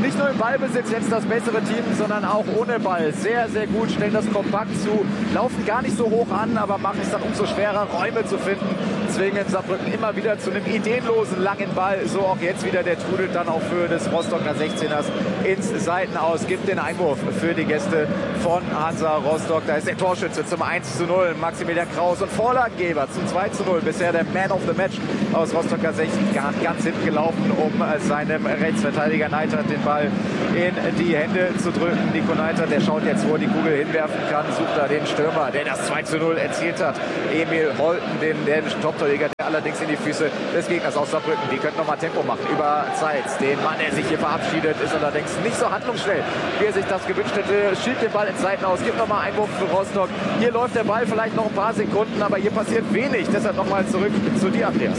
nicht nur im Ballbesitz jetzt das bessere Team, sondern auch ohne Ball. Sehr, sehr gut, stellen das kompakt zu, laufen gar nicht so hoch an, aber machen es dann umso schwerer, Räume zu finden. Zwingen Saarbrücken immer wieder zu einem ideenlosen langen Ball. So auch jetzt wieder, der trudelt dann auf Höhe des Rostocker 16ers ins Seitenaus. Gibt den Einwurf für die Gäste von Hansa Rostock. Da ist der Torschütze zum 1:0, Maximilian Kraus, und Vorlagengeber zum 2:0. Bisher der Man of the Match aus Rostocker 16, ganz hinten gelaufen, um seinem Rechtsverteidiger Neidhardt den Ball in die Hände zu drücken. Nico Neidhardt, der schaut jetzt, wo er die Kugel hinwerfen kann, sucht da den Stürmer, der das 2:0 erzielt hat. Emil Holten, den dänischen Top-Torjäger, der allerdings in die Füße des Gegners aus Saarbrücken. Die könnten nochmal Tempo machen über Zeit. Den Mann, der sich hier verabschiedet, ist allerdings nicht so handlungsschnell, wie er sich das gewünscht hätte. Schiebt den Ball in Zeiten aus, gibt nochmal Einwurf für Rostock. Hier läuft der Ball vielleicht noch ein paar Sekunden, aber hier passiert wenig. Deshalb nochmal zurück zu dir, Andreas.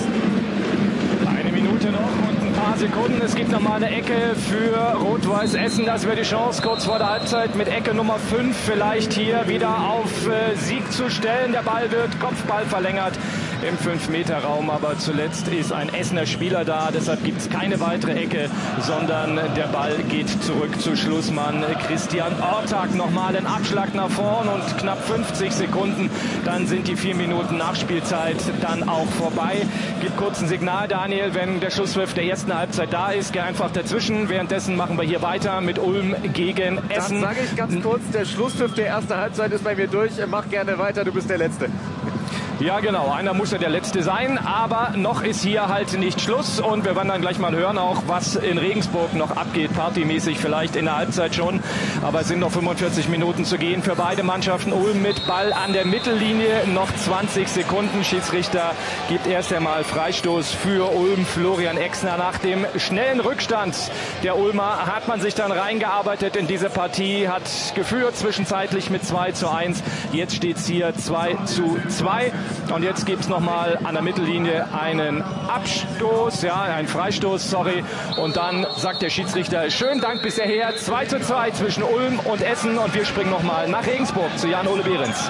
Eine Minute noch und ein paar Sekunden. Es gibt nochmal eine Ecke für Rot-Weiß Essen. Das wäre die Chance, kurz vor der Halbzeit mit Ecke Nummer 5 vielleicht hier wieder auf Sieg zu stellen. Der Ball wird Kopfball verlängert im 5-Meter-Raum, aber zuletzt ist ein Essener Spieler da. Deshalb gibt es keine weitere Ecke, sondern der Ball geht zurück zu Schlussmann Christian Ortag. Nochmal ein Abschlag nach vorn und knapp 50 Sekunden. Dann sind die 4 Minuten Nachspielzeit dann auch vorbei. Gibt kurz ein Signal, Daniel, wenn der Schlusspfiff der ersten Halbzeit da ist. Geh einfach dazwischen. Währenddessen machen wir hier weiter mit Ulm gegen Essen. Dann sage ich ganz kurz, der Schlusspfiff der ersten Halbzeit ist bei mir durch. Mach gerne weiter, du bist der Letzte. Ja, genau. Einer muss ja der Letzte sein, aber noch ist hier halt nicht Schluss und wir werden dann gleich mal hören auch, was in Regensburg noch abgeht, partymäßig vielleicht in der Halbzeit schon, aber es sind noch 45 Minuten zu gehen für beide Mannschaften. Ulm mit Ball an der Mittellinie, noch 20 Sekunden. Schiedsrichter gibt erst einmal Freistoß für Ulm. Florian Exner nach dem schnellen Rückstand der Ulmer hat man sich dann reingearbeitet in diese Partie, hat geführt zwischenzeitlich mit 2:1. Jetzt steht es hier 2:2. Und jetzt gibt es nochmal an der Mittellinie einen einen Freistoß, sorry. Und dann sagt der Schiedsrichter, schönen Dank bisher her, 2:2 zwischen Ulm und Essen. Und wir springen nochmal nach Regensburg zu Jan-Ole Behrens.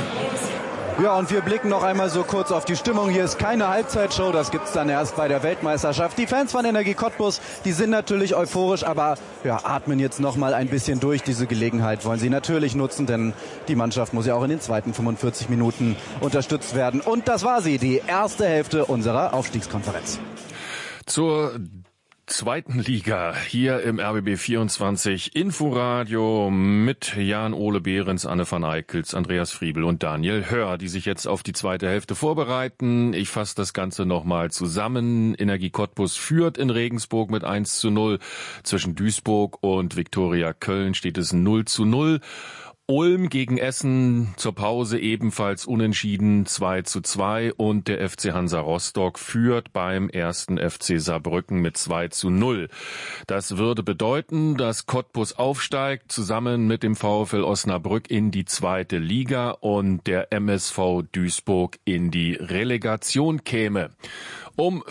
Ja, und wir blicken noch einmal so kurz auf die Stimmung. Hier ist keine Halbzeitshow, das gibt's dann erst bei der Weltmeisterschaft. Die Fans von Energie Cottbus, die sind natürlich euphorisch, aber ja, atmen jetzt noch mal ein bisschen durch. Diese Gelegenheit wollen sie natürlich nutzen, denn die Mannschaft muss ja auch in den zweiten 45 Minuten unterstützt werden. Und das war sie, die erste Hälfte unserer Aufstiegskonferenz. Zur zweiten Liga hier im RBB 24 Inforadio mit Jan-Ole Behrens, Anne van Eickels, Andreas Friebel und Daniel Hör, die sich jetzt auf die zweite Hälfte vorbereiten. Ich fasse das Ganze nochmal zusammen. Energie Cottbus führt in Regensburg mit 1:0. Zwischen Duisburg und Viktoria Köln steht es 0:0. Ulm gegen Essen zur Pause ebenfalls unentschieden 2:2 und der FC Hansa Rostock führt beim ersten FC Saarbrücken mit 2:0. Das würde bedeuten, dass Cottbus aufsteigt zusammen mit dem VfL Osnabrück in die zweite Liga und der MSV Duisburg in die Relegation käme. Um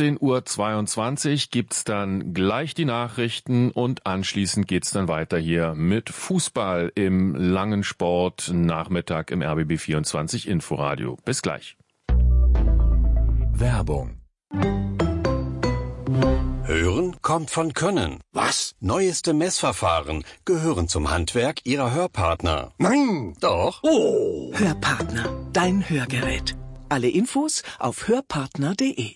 14:22 Uhr gibt's dann gleich die Nachrichten und anschließend geht's dann weiter hier mit Fußball im langen Sport Nachmittag im RBB 24 Inforadio. Bis gleich. Werbung. Hören kommt von Können. Was? Neueste Messverfahren gehören zum Handwerk Ihrer Hörpartner. Nein! Doch. Oh! Hörpartner, dein Hörgerät. Alle Infos auf hörpartner.de.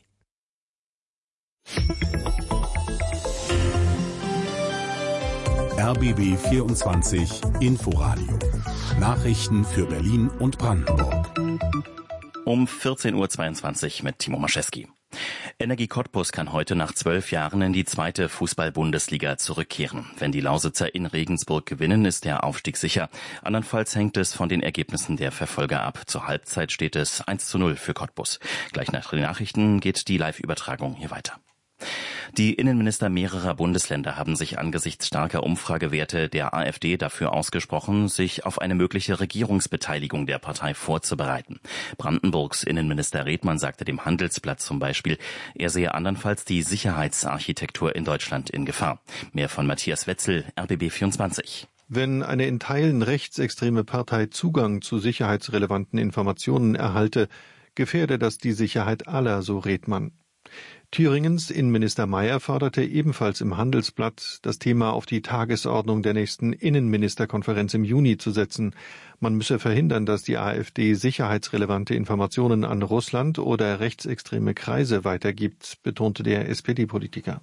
RBB 24 Inforadio. Nachrichten für Berlin und Brandenburg. Um 14:22 Uhr mit Timo Maschewski. Energie Cottbus kann heute nach 12 Jahren in die zweite Fußball-Bundesliga zurückkehren. Wenn die Lausitzer in Regensburg gewinnen, ist der Aufstieg sicher. Andernfalls hängt es von den Ergebnissen der Verfolger ab. Zur Halbzeit steht es 1:0 für Cottbus. Gleich nach den Nachrichten geht die Live-Übertragung hier weiter. Die Innenminister mehrerer Bundesländer haben sich angesichts starker Umfragewerte der AfD dafür ausgesprochen, sich auf eine mögliche Regierungsbeteiligung der Partei vorzubereiten. Brandenburgs Innenminister Redmann sagte dem Handelsblatt zum Beispiel, er sehe andernfalls die Sicherheitsarchitektur in Deutschland in Gefahr. Mehr von Matthias Wetzel, RBB 24. Wenn eine in Teilen rechtsextreme Partei Zugang zu sicherheitsrelevanten Informationen erhalte, gefährde das die Sicherheit aller, so Redmann. Thüringens Innenminister Mayer forderte ebenfalls im Handelsblatt, das Thema auf die Tagesordnung der nächsten Innenministerkonferenz im Juni zu setzen. Man müsse verhindern, dass die AfD sicherheitsrelevante Informationen an Russland oder rechtsextreme Kreise weitergibt, betonte der SPD-Politiker.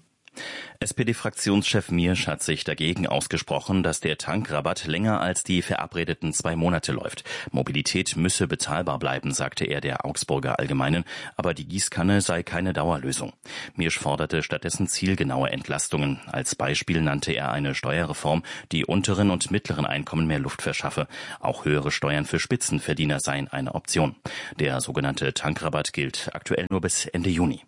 SPD-Fraktionschef Miersch hat sich dagegen ausgesprochen, dass der Tankrabatt länger als die verabredeten 2 Monate läuft. Mobilität müsse bezahlbar bleiben, sagte er der Augsburger Allgemeinen, aber die Gießkanne sei keine Dauerlösung. Miersch forderte stattdessen zielgenaue Entlastungen. Als Beispiel nannte er eine Steuerreform, die unteren und mittleren Einkommen mehr Luft verschaffe. Auch höhere Steuern für Spitzenverdiener seien eine Option. Der sogenannte Tankrabatt gilt aktuell nur bis Ende Juni.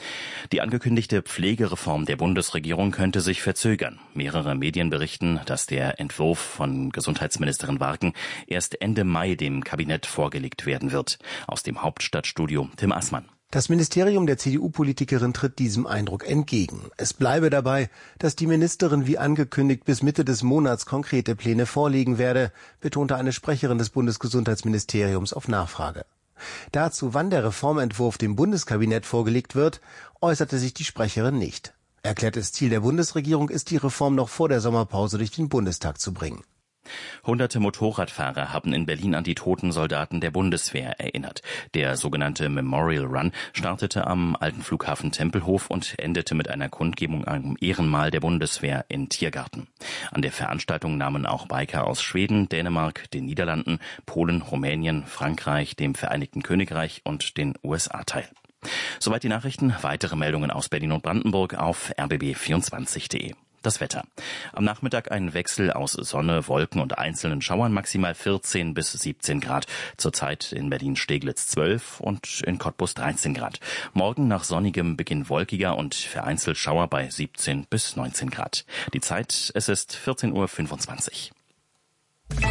Die angekündigte Pflegereform der Bundesregierung könnte sich verzögern. Mehrere Medien berichten, dass der Entwurf von Gesundheitsministerin Warken erst Ende Mai dem Kabinett vorgelegt werden wird. Aus dem Hauptstadtstudio Tim Assmann. Das Ministerium der CDU-Politikerin tritt diesem Eindruck entgegen. Es bleibe dabei, dass die Ministerin wie angekündigt bis Mitte des Monats konkrete Pläne vorlegen werde, betonte eine Sprecherin des Bundesgesundheitsministeriums auf Nachfrage. Dazu, wann der Reformentwurf dem Bundeskabinett vorgelegt wird, äußerte sich die Sprecherin nicht. Erklärtes Ziel der Bundesregierung ist, die Reform noch vor der Sommerpause durch den Bundestag zu bringen. Hunderte Motorradfahrer haben in Berlin an die toten Soldaten der Bundeswehr erinnert. Der sogenannte Memorial Run startete am alten Flughafen Tempelhof und endete mit einer Kundgebung am Ehrenmal der Bundeswehr in Tiergarten. An der Veranstaltung nahmen auch Biker aus Schweden, Dänemark, den Niederlanden, Polen, Rumänien, Frankreich, dem Vereinigten Königreich und den USA teil. Soweit die Nachrichten. Weitere Meldungen aus Berlin und Brandenburg auf rbb24.de. Das Wetter. Am Nachmittag ein Wechsel aus Sonne, Wolken und einzelnen Schauern, maximal 14 bis 17 Grad. Zurzeit in Berlin-Steglitz 12 und in Cottbus 13 Grad. Morgen nach sonnigem Beginn wolkiger und vereinzelt Schauer bei 17 bis 19 Grad. Die Zeit, es ist 14:25 Uhr.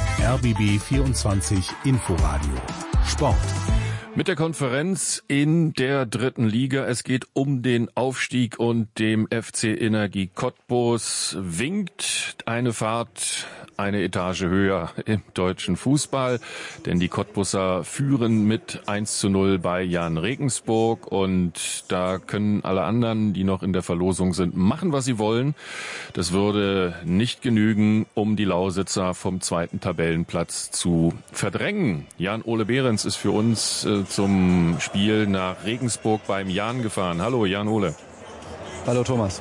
RBB 24 Inforadio Sport. Mit der Konferenz in der 3. Liga. Es geht um den Aufstieg und dem FC Energie Cottbus winkt eine Fahrt eine Etage höher im deutschen Fußball, denn die Cottbusser führen mit 1:0 bei Jahn Regensburg und da können alle anderen, die noch in der Verlosung sind, machen, was sie wollen. Das würde nicht genügen, um die Lausitzer vom 2. Tabellenplatz zu verdrängen. Jan-Ole Behrens ist für uns zum Spiel nach Regensburg beim Jahn gefahren. Hallo Jan-Ole. Hallo Thomas.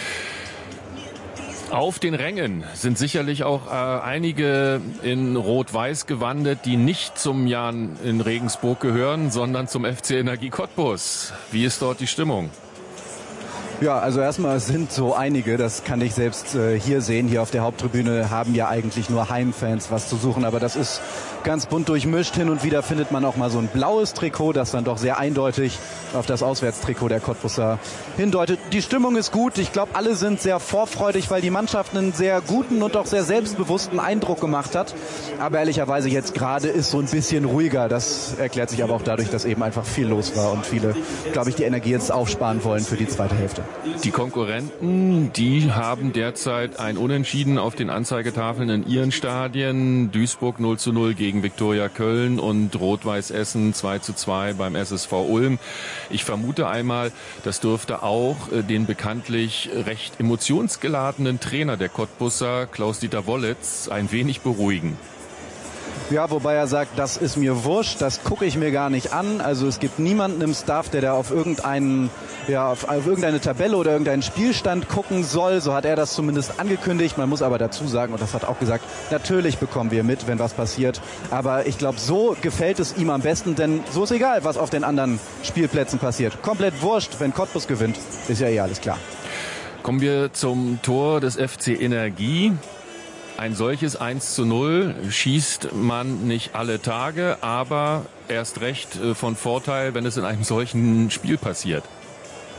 Auf den Rängen sind sicherlich auch einige in Rot-Weiß gewandert, die nicht zum Jahn in Regensburg gehören, sondern zum FC Energie Cottbus. Wie ist dort die Stimmung? Ja, also erstmal sind so einige, das kann ich selbst hier sehen, hier auf der Haupttribüne haben ja eigentlich nur Heimfans was zu suchen, aber das ist ganz bunt durchmischt. Hin und wieder findet man auch mal so ein blaues Trikot, das dann doch sehr eindeutig auf das Auswärtstrikot der Cottbusser hindeutet. Die Stimmung ist gut, ich glaube, alle sind sehr vorfreudig, weil die Mannschaft einen sehr guten und auch sehr selbstbewussten Eindruck gemacht hat. Aber ehrlicherweise jetzt gerade ist so ein bisschen ruhiger. Das erklärt sich aber auch dadurch, dass eben einfach viel los war und viele, glaube ich, die Energie jetzt aufsparen wollen für die zweite Hälfte. Die Konkurrenten, die haben derzeit ein Unentschieden auf den Anzeigetafeln in ihren Stadien. Duisburg 0:0 gegen Viktoria Köln und Rot-Weiß Essen 2:2 beim SSV Ulm. Ich vermute einmal, das dürfte auch den bekanntlich recht emotionsgeladenen Trainer der Cottbusser, Klaus-Dieter Wollitz, ein wenig beruhigen. Ja, wobei er sagt, das ist mir wurscht, das gucke ich mir gar nicht an. Also es gibt niemanden im Staff, der da auf irgendeine Tabelle oder irgendeinen Spielstand gucken soll. So hat er das zumindest angekündigt. Man muss aber dazu sagen, und das hat auch gesagt, natürlich bekommen wir mit, wenn was passiert. Aber ich glaube, so gefällt es ihm am besten, denn so ist egal, was auf den anderen Spielplätzen passiert. Komplett wurscht, wenn Cottbus gewinnt, ist ja eh alles klar. Kommen wir zum Tor des FC Energie. Ein solches 1:0 schießt man nicht alle Tage, aber erst recht von Vorteil, wenn es in einem solchen Spiel passiert.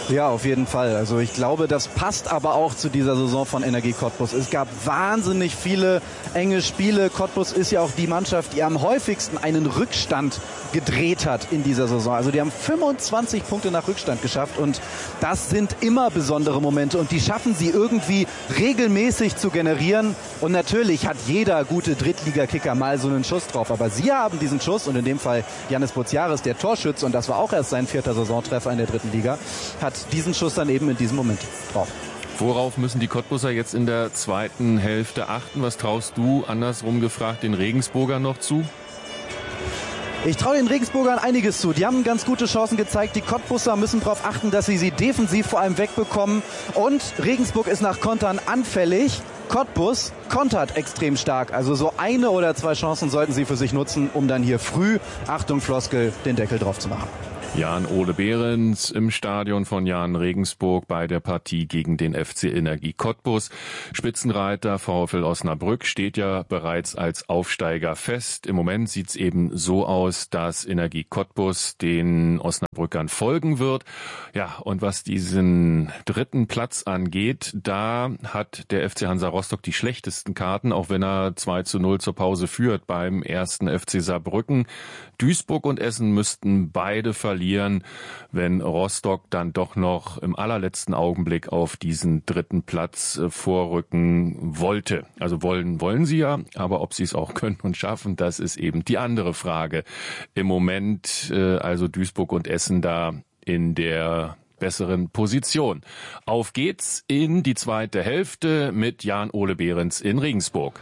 Ja, auf jeden Fall. Also ich glaube, das passt aber auch zu dieser Saison von Energie Cottbus. Es gab wahnsinnig viele enge Spiele. Cottbus ist ja auch die Mannschaft, die am häufigsten einen Rückstand gedreht hat in dieser Saison. Also die haben 25 Punkte nach Rückstand geschafft und das sind immer besondere Momente und die schaffen sie irgendwie regelmäßig zu generieren. Und natürlich hat jeder gute Drittligakicker mal so einen Schuss drauf. Aber sie haben diesen Schuss und in dem Fall Jannis Boziaris, der Torschütze, und das war auch erst sein 4. Saisontreffer in der dritten Liga, hat diesen Schuss dann eben in diesem Moment drauf. Worauf müssen die Cottbuser jetzt in der zweiten Hälfte achten? Was traust du, andersrum gefragt, den Regensburgern noch zu? Ich traue den Regensburgern einiges zu. Die haben ganz gute Chancen gezeigt. Die Cottbuser müssen darauf achten, dass sie defensiv vor allem wegbekommen. Und Regensburg ist nach Kontern anfällig. Cottbus kontert extrem stark. Also so 1 oder 2 Chancen sollten sie für sich nutzen, um dann hier früh, Achtung Floskel, den Deckel drauf zu machen. Jan-Ole Behrens im Stadion von Jahn Regensburg bei der Partie gegen den FC Energie Cottbus. Spitzenreiter VfL Osnabrück steht ja bereits als Aufsteiger fest. Im Moment sieht's eben so aus, dass Energie Cottbus den Osnabrückern folgen wird. Ja, und was diesen dritten Platz angeht, da hat der FC Hansa Rostock die schlechtesten Karten, auch wenn er 2:0 zur Pause führt beim ersten FC Saarbrücken. Duisburg und Essen müssten beide verlieren, wenn Rostock dann doch noch im allerletzten Augenblick auf diesen dritten Platz vorrücken wollte. Also wollen sie ja, aber ob sie es auch können und schaffen, das ist eben die andere Frage. Im Moment also Duisburg und Essen da in der besseren Position. Auf geht's in die zweite Hälfte mit Jan-Ole Behrens in Regensburg.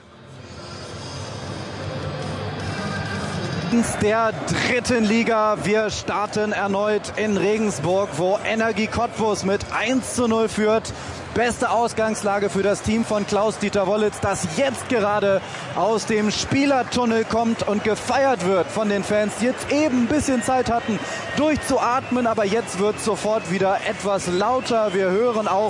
Der dritten Liga. Wir starten erneut in Regensburg, wo Energie Cottbus mit 1:0 führt. Beste Ausgangslage für das Team von Klaus-Dieter Wollitz, das jetzt gerade aus dem Spielertunnel kommt und gefeiert wird von den Fans, die jetzt eben ein bisschen Zeit hatten, durchzuatmen, aber jetzt wird sofort wieder etwas lauter. Wir hören auch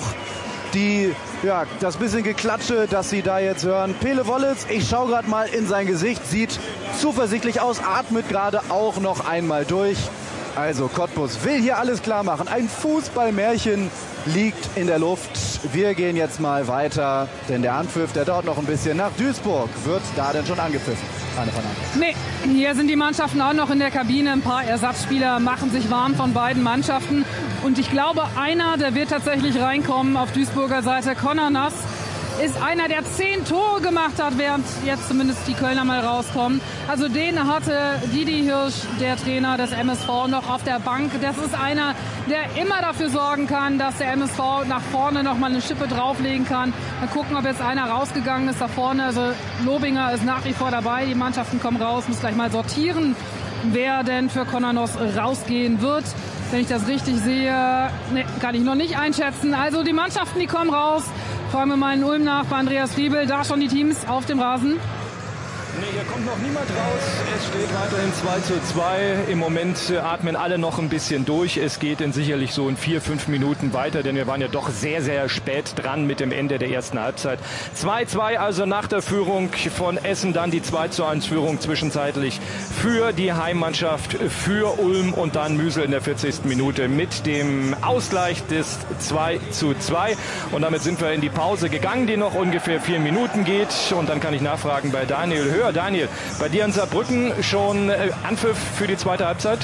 das bisschen Geklatsche, das Sie da jetzt hören. Pele Wollitz, ich schaue gerade mal in sein Gesicht, sieht zuversichtlich aus, atmet gerade auch noch einmal durch. Also Cottbus will hier alles klar machen. Ein Fußballmärchen liegt in der Luft. Wir gehen jetzt mal weiter, denn der Anpfiff, der dauert noch ein bisschen. Nach Duisburg wird da denn schon angepfiffen. Anne von Hand. Nee, hier sind die Mannschaften auch noch in der Kabine. Ein paar Ersatzspieler machen sich warm von beiden Mannschaften. Und ich glaube, einer, der wird tatsächlich reinkommen auf Duisburger Seite. Conor Nass ist einer, der 10 Tore gemacht hat, während jetzt zumindest die Kölner mal rauskommen. Also den hatte Didi Hirsch, der Trainer des MSV, noch auf der Bank. Das ist einer, der immer dafür sorgen kann, dass der MSV nach vorne noch mal eine Schippe drauflegen kann. Mal gucken, ob jetzt einer rausgegangen ist da vorne. Also Lobinger ist nach wie vor dabei. Die Mannschaften kommen raus, muss gleich mal sortieren, wer denn für Conor Nass rausgehen wird. Wenn ich das richtig sehe, kann ich noch nicht einschätzen. Also die Mannschaften, die kommen raus. Fragen wir mal in Ulm nach bei Andreas Friebel. Da schon die Teams auf dem Rasen. Nee, hier kommt noch niemand raus. Es steht weiterhin 2:2. Im Moment atmen alle noch ein bisschen durch. Es geht dann sicherlich so in 4-5 Minuten weiter, denn wir waren ja doch sehr, sehr spät dran mit dem Ende der ersten Halbzeit. 2:2 also nach der Führung von Essen, dann die 2:1 Führung zwischenzeitlich für die Heimmannschaft, für Ulm und dann Müsel in der 40. Minute mit dem Ausgleich des 2:2. Und damit sind wir in die Pause gegangen, die noch ungefähr 4 Minuten geht. Und dann kann ich nachfragen bei Daniel Höher. Daniel, bei dir in Saarbrücken schon Anpfiff für die zweite Halbzeit?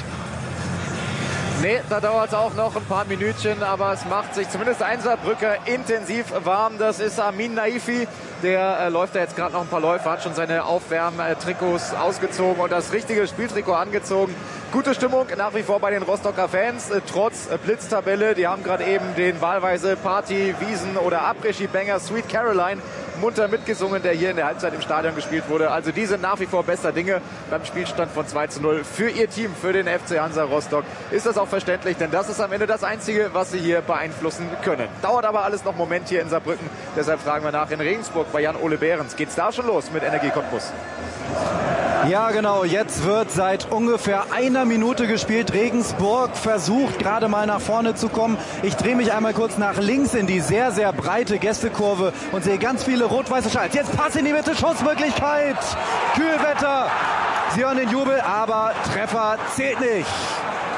Nee, da dauert es auch noch ein paar Minütchen, aber es macht sich zumindest ein Saarbrücker intensiv warm. Das ist Amin Naifi. Der läuft da jetzt gerade noch ein paar Läufe, hat schon seine Aufwärmtrikots ausgezogen und das richtige Spieltrikot angezogen. Gute Stimmung nach wie vor bei den Rostocker Fans, trotz Blitztabelle. Die haben gerade eben den wahlweise Party, Wiesen oder Après-Ski-Banger Sweet Caroline munter mitgesungen, der hier in der Halbzeit im Stadion gespielt wurde. Also die sind nach wie vor bester Dinge beim Spielstand von 2:0 für ihr Team, für den FC Hansa Rostock. Ist das auch verständlich, denn das ist am Ende das Einzige, was sie hier beeinflussen können. Dauert aber alles noch einen Moment hier in Saarbrücken. Deshalb fragen wir nach in Regensburg bei Jan-Ole Behrens. Geht's da schon los mit Energie Cottbus? Ja, genau. Jetzt wird seit ungefähr einer Minute gespielt. Regensburg versucht gerade mal nach vorne zu kommen. Ich drehe mich einmal kurz nach links in die sehr, sehr breite Gästekurve und sehe ganz viele rot-weiße Schals. Jetzt Pass in die Mitte, Schussmöglichkeit. Kühlwetter. Sie hören den Jubel, aber Treffer zählt nicht.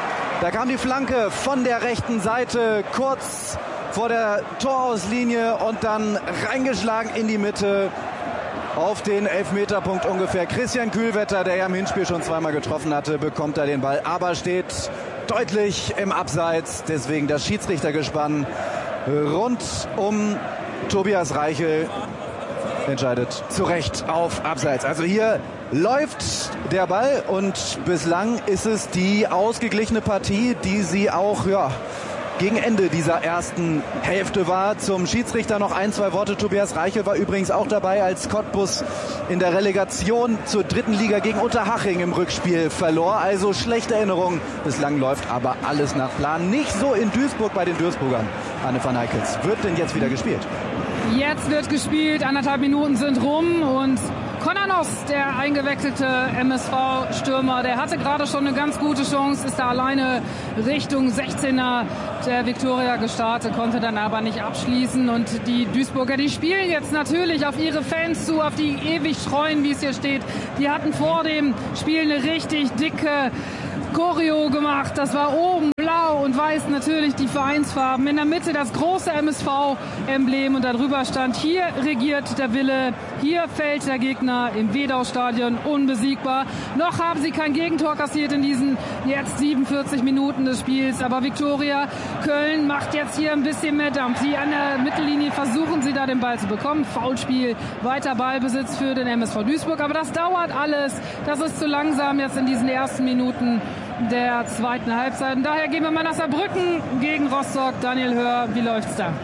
Da kam die Flanke von der rechten Seite kurz vor der Torauslinie und dann reingeschlagen in die Mitte auf den Elfmeterpunkt ungefähr. Christian Kühlwetter, der ja im Hinspiel schon zweimal getroffen hatte, bekommt da den Ball, aber steht deutlich im Abseits. Deswegen das Schiedsrichtergespann rund um Tobias Reichel entscheidet zu Recht auf Abseits. Also hier läuft der Ball und bislang ist es die ausgeglichene Partie, die sie auch gegen Ende dieser ersten Hälfte war. Zum Schiedsrichter noch ein, zwei Worte. Tobias Reichel war übrigens auch dabei, als Cottbus in der Relegation zur dritten Liga gegen Unterhaching im Rückspiel verlor. Also schlechte Erinnerung. Bislang läuft aber alles nach Plan. Nicht so in Duisburg bei den Duisburgern. Anne van Eykels. Wird denn jetzt wieder gespielt? Jetzt wird gespielt. 1,5 Minuten sind rum und Konanos, der eingewechselte MSV-Stürmer, der hatte gerade schon eine ganz gute Chance, ist da alleine Richtung 16er der Viktoria gestartet, konnte dann aber nicht abschließen. Und die Duisburger, die spielen jetzt natürlich auf ihre Fans zu, auf die ewig treuen, wie es hier steht. Die hatten vor dem Spiel eine richtig dicke Choreo gemacht. Das war oben blau und weiß natürlich die Vereinsfarben. In der Mitte das große MSV-Emblem und darüber stand: Hier regiert der Wille, hier fällt der Gegner im Wedau-Stadion unbesiegbar. Noch haben sie kein Gegentor kassiert in diesen jetzt 47 Minuten des Spiels. Aber Viktoria Köln macht jetzt hier ein bisschen mehr Dampf. Sie an der Mittellinie versuchen sie da den Ball zu bekommen. Foulspiel, weiter Ballbesitz für den MSV Duisburg. Aber das dauert alles. Das ist zu langsam jetzt in diesen ersten Minuten der zweiten Halbzeit. Und daher gehen wir mal nach Saarbrücken gegen Rostock. Daniel Hör, wie läuft's da?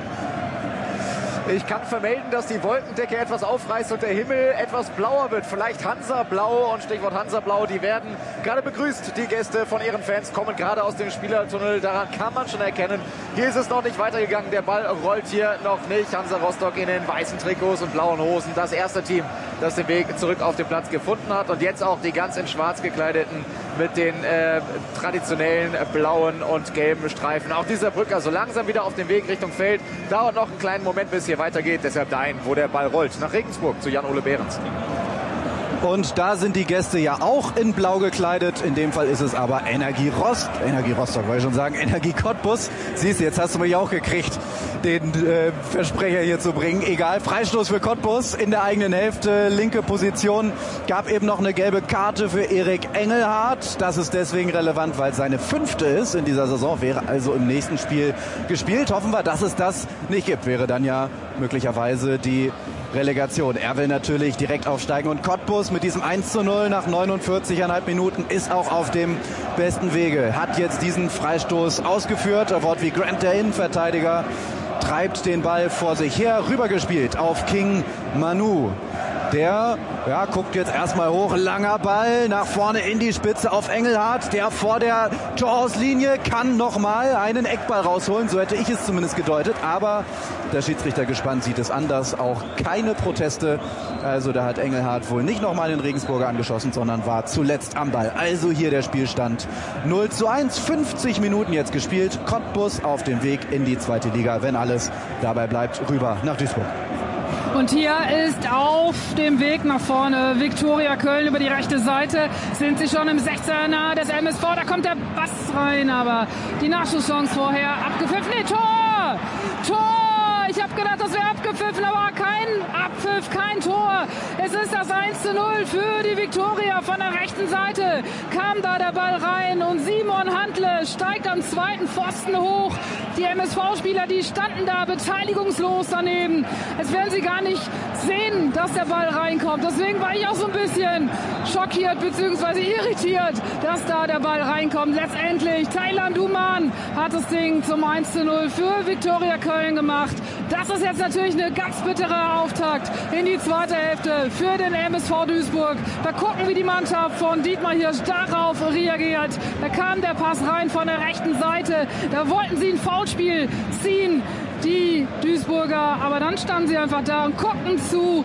Ich kann vermelden, dass die Wolkendecke etwas aufreißt und der Himmel etwas blauer wird. Vielleicht Hansa-Blau, und Stichwort Hansa-Blau, die werden gerade begrüßt. Die Gäste von ihren Fans kommen gerade aus dem Spielertunnel. Daran kann man schon erkennen. Hier ist es noch nicht weitergegangen. Der Ball rollt hier noch nicht. Hansa Rostock in den weißen Trikots und blauen Hosen. Das erste Team, das den Weg zurück auf den Platz gefunden hat. Und jetzt auch die ganz in schwarz gekleideten mit den traditionellen blauen und gelben Streifen. Auch dieser Brücker so langsam wieder auf dem Weg Richtung Feld. Dauert noch einen kleinen Moment, bis hier weitergeht. Deshalb dahin, wo der Ball rollt. Nach Regensburg zu Jan-Ole Behrens. Und da sind die Gäste ja auch in blau gekleidet. In dem Fall ist es aber Energie Rostock, wollte ich schon sagen. Energie Cottbus. Siehst du, jetzt hast du mich auch gekriegt, den Versprecher hier zu bringen. Egal, Freistoß für Cottbus in der eigenen Hälfte. Linke Position. Gab eben noch eine gelbe Karte für Erik Engelhardt. Das ist deswegen relevant, weil es seine 5. ist in dieser Saison. Wäre also im nächsten Spiel gespielt. Hoffen wir, dass es das nicht gibt. Wäre dann ja möglicherweise die Relegation. Er will natürlich direkt aufsteigen und Cottbus mit diesem 1:0 nach 49,5 Minuten ist auch auf dem besten Wege. Hat jetzt diesen Freistoß ausgeführt. Wort wie Grant, der Innenverteidiger, treibt den Ball vor sich her. Rübergespielt auf King Manu. Der guckt jetzt erstmal hoch, langer Ball nach vorne in die Spitze auf Engelhardt, der vor der Torauslinie kann nochmal einen Eckball rausholen, so hätte ich es zumindest gedeutet, aber der Schiedsrichtergespann sieht es anders, auch keine Proteste, also da hat Engelhardt wohl nicht nochmal den Regensburger angeschossen, sondern war zuletzt am Ball. Also hier der Spielstand 0:1, 50 Minuten jetzt gespielt, Cottbus auf dem Weg in die zweite Liga, wenn alles dabei bleibt, rüber nach Duisburg. Und hier ist auf dem Weg nach vorne Viktoria Köln über die rechte Seite. Sind sie schon im 16er des MSV. Da kommt der Pass rein, aber die Nachschusschance vorher abgepfiffen. Nee, Tor! Tor! Ich habe gedacht, das wäre abgepfiffen, aber kein Abpfiff, kein Tor. Es ist das 1:0 für die Viktoria. Von der rechten Seite kam da der Ball rein und Simon Handle steigt am zweiten Pfosten hoch. Die MSV-Spieler, die standen da beteiligungslos daneben. Es werden sie gar nicht sehen, dass der Ball reinkommt. Deswegen war ich auch so ein bisschen schockiert bzw. irritiert, dass da der Ball reinkommt. Letztendlich, Thailand Duman hat das Ding zum 1:0 für Viktoria Köln gemacht. Das ist jetzt natürlich eine ganz bittere Auftakt in die zweite Hälfte für den MSV Duisburg. Da gucken, wie die Mannschaft von Dietmar Hirsch darauf reagiert. Da kam der Pass rein von der rechten Seite. Da wollten sie ein Foulspiel ziehen, die Duisburger. Aber dann standen sie einfach da und guckten zu,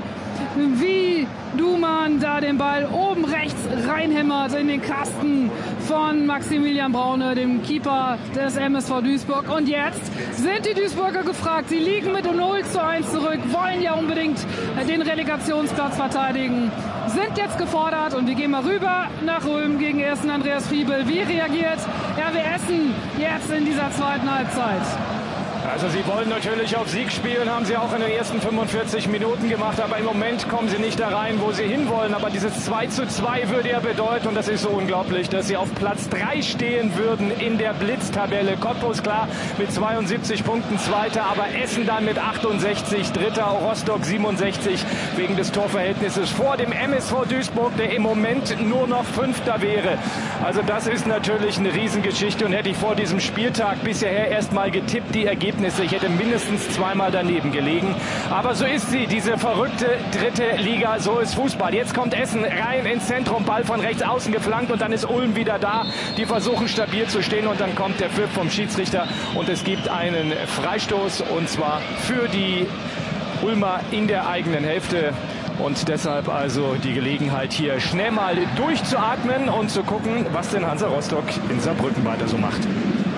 wie Duman da den Ball oben rechts reinhämmert in den Kasten von Maximilian Braune, dem Keeper des MSV Duisburg. Und jetzt sind die Duisburger gefragt. Sie liegen mit 0:1 zurück, wollen ja unbedingt den Relegationsplatz verteidigen, sind jetzt gefordert. Und wir gehen mal rüber nach Ulm gegen 1. Andreas Friebel. Wie reagiert RW Essen jetzt in dieser zweiten Halbzeit? Also sie wollen natürlich auf Sieg spielen, haben sie auch in den ersten 45 Minuten gemacht, aber im Moment kommen sie nicht da rein, wo sie hinwollen. Aber dieses 2:2 würde ja bedeuten, und das ist so unglaublich, dass sie auf Platz 3 stehen würden in der Blitztabelle. Cottbus klar mit 72 Punkten Zweiter, aber Essen dann mit 68 Dritter, Rostock 67 wegen des Torverhältnisses vor dem MSV Duisburg, der im Moment nur noch Fünfter wäre. Also das ist natürlich eine Riesengeschichte, und hätte ich vor diesem Spieltag bisher erst mal getippt, die Ergebnisse. Ich hätte mindestens zweimal daneben gelegen. Aber so ist sie, diese verrückte dritte Liga. So ist Fußball. Jetzt kommt Essen rein ins Zentrum, Ball von rechts außen geflankt, und dann ist Ulm wieder da. Die versuchen stabil zu stehen, und dann kommt der Pfiff vom Schiedsrichter und es gibt einen Freistoß, und zwar für die Ulmer in der eigenen Hälfte. Und deshalb also die Gelegenheit, hier schnell mal durchzuatmen und zu gucken, was denn Hansa Rostock in Saarbrücken weiter so macht.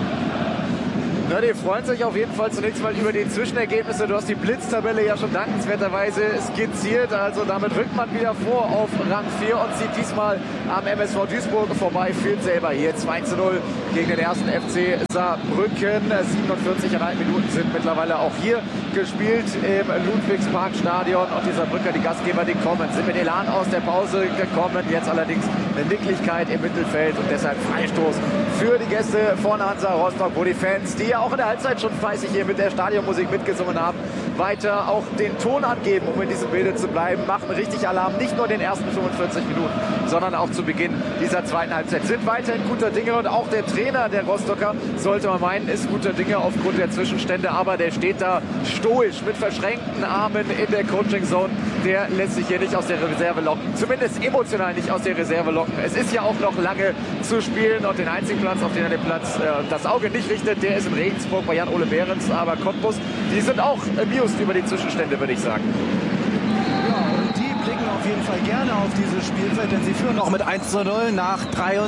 Na, die freuen sich auf jeden Fall zunächst mal über die Zwischenergebnisse. Du hast die Blitztabelle ja schon dankenswerterweise skizziert. Also damit rückt man wieder vor auf Rang 4 und zieht diesmal am MSV Duisburg vorbei. Führt selber hier 2:0 gegen den ersten FC Saarbrücken. 47,5 Minuten sind mittlerweile auch hier gespielt im Ludwigsparkstadion. Und die Saarbrücker, die Gastgeber, die kommen, sind mit Elan aus der Pause gekommen. Jetzt allerdings eine Nicklichkeit im Mittelfeld, und deshalb Freistoß für die Gäste von Hansa Rostock, wo die Fans, die ja auch in der Halbzeit schon fleißig hier mit der Stadionmusik mitgesungen haben, weiter auch den Ton angeben, um in diesem Bilde zu bleiben, machen richtig Alarm, nicht nur in den ersten 45 Minuten, sondern auch zu Beginn dieser zweiten Halbzeit. Sind weiterhin guter Dinge, und auch der Trainer der Rostocker, sollte man meinen, ist guter Dinge aufgrund der Zwischenstände, aber der steht da stoisch mit verschränkten Armen in der Coaching-Zone. Der lässt sich hier nicht aus der Reserve locken, zumindest emotional nicht aus der Reserve locken. Es ist ja auch noch lange zu spielen, und den einzigen Platz, auf den er das Auge nicht richtet, der ist in Regensburg bei Jan-Ole Behrens. Aber Cottbus, die sind auch amused über die Zwischenstände, würde ich sagen. Auf jeden Fall gerne auf dieses Spielfeld, denn sie führen noch mit 1:0 nach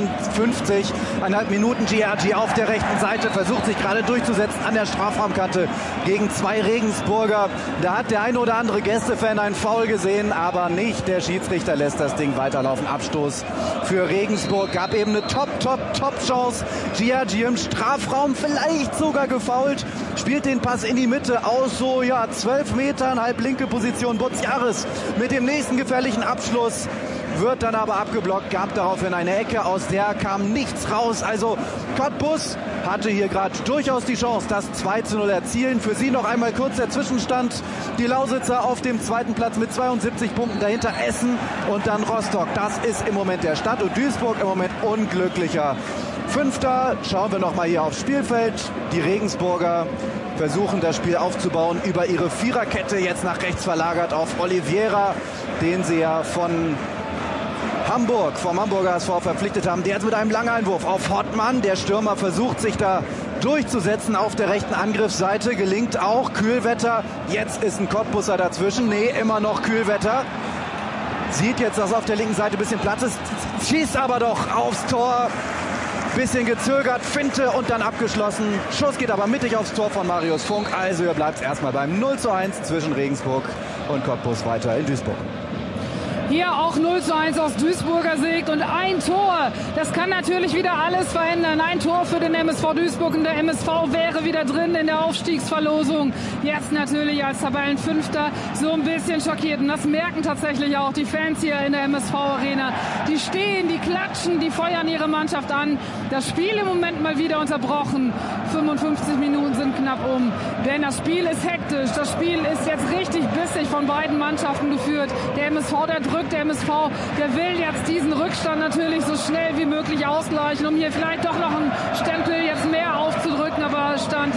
53,5 Minuten. GRG auf der rechten Seite versucht sich gerade durchzusetzen an der Strafraumkante gegen zwei Regensburger. Da hat der ein oder andere Gästefan einen Foul gesehen, aber nicht. Der Schiedsrichter lässt das Ding weiterlaufen. Abstoß für Regensburg. Gab eben eine Top-Chance. GRG im Strafraum, vielleicht sogar gefoult. Spielt den Pass in die Mitte aus, so 12 Metern, halb linke Position. Butziaris mit dem nächsten gefährlichen Abschluss, wird dann aber abgeblockt, gab daraufhin eine Ecke, aus der kam nichts raus. Also Cottbus hatte hier gerade durchaus die Chance, das 2:0 erzielen. Für sie noch einmal kurz der Zwischenstand. Die Lausitzer auf dem zweiten Platz mit 72 Punkten, dahinter Essen und dann Rostock. Das ist im Moment der Stand, und Duisburg im Moment unglücklicher Fünfter. Schauen wir noch mal hier aufs Spielfeld. Die Regensburger versuchen das Spiel aufzubauen über ihre Viererkette, jetzt nach rechts verlagert auf Oliveira, den sie ja vom Hamburger SV verpflichtet haben. Der jetzt mit einem langen Einwurf auf Hottmann. Der Stürmer versucht sich da durchzusetzen auf der rechten Angriffsseite. Gelingt auch. Kühlwetter. Jetzt ist ein Cottbusser dazwischen. Nee, immer noch Kühlwetter. Sieht jetzt, dass auf der linken Seite ein bisschen Platz ist. Schießt aber doch aufs Tor. Bisschen gezögert, Finte und dann abgeschlossen. Schuss geht aber mittig aufs Tor von Marius Funk. Also hier bleibt es erstmal beim 0:1 zwischen Regensburg und Cottbus weiter in Duisburg. Hier auch 0:1 aus Duisburger Sicht und ein Tor. Das kann natürlich wieder alles verändern. Ein Tor für den MSV Duisburg und der MSV wäre wieder drin in der Aufstiegsverlosung. Jetzt natürlich als Tabellenfünfter so ein bisschen schockiert. Und das merken tatsächlich auch die Fans hier in der MSV-Arena. Die stehen, die klatschen, die feuern ihre Mannschaft an. Das Spiel im Moment mal wieder unterbrochen. 55 Minuten sind knapp um. Denn das Spiel ist hektisch. Das Spiel ist jetzt richtig bissig von beiden Mannschaften geführt. Der MSV, der drückt. Der MSV, der will jetzt diesen Rückstand natürlich so schnell wie möglich ausgleichen, um hier vielleicht doch noch einen Stempel jetzt mehr aufzudrücken. Aber Stand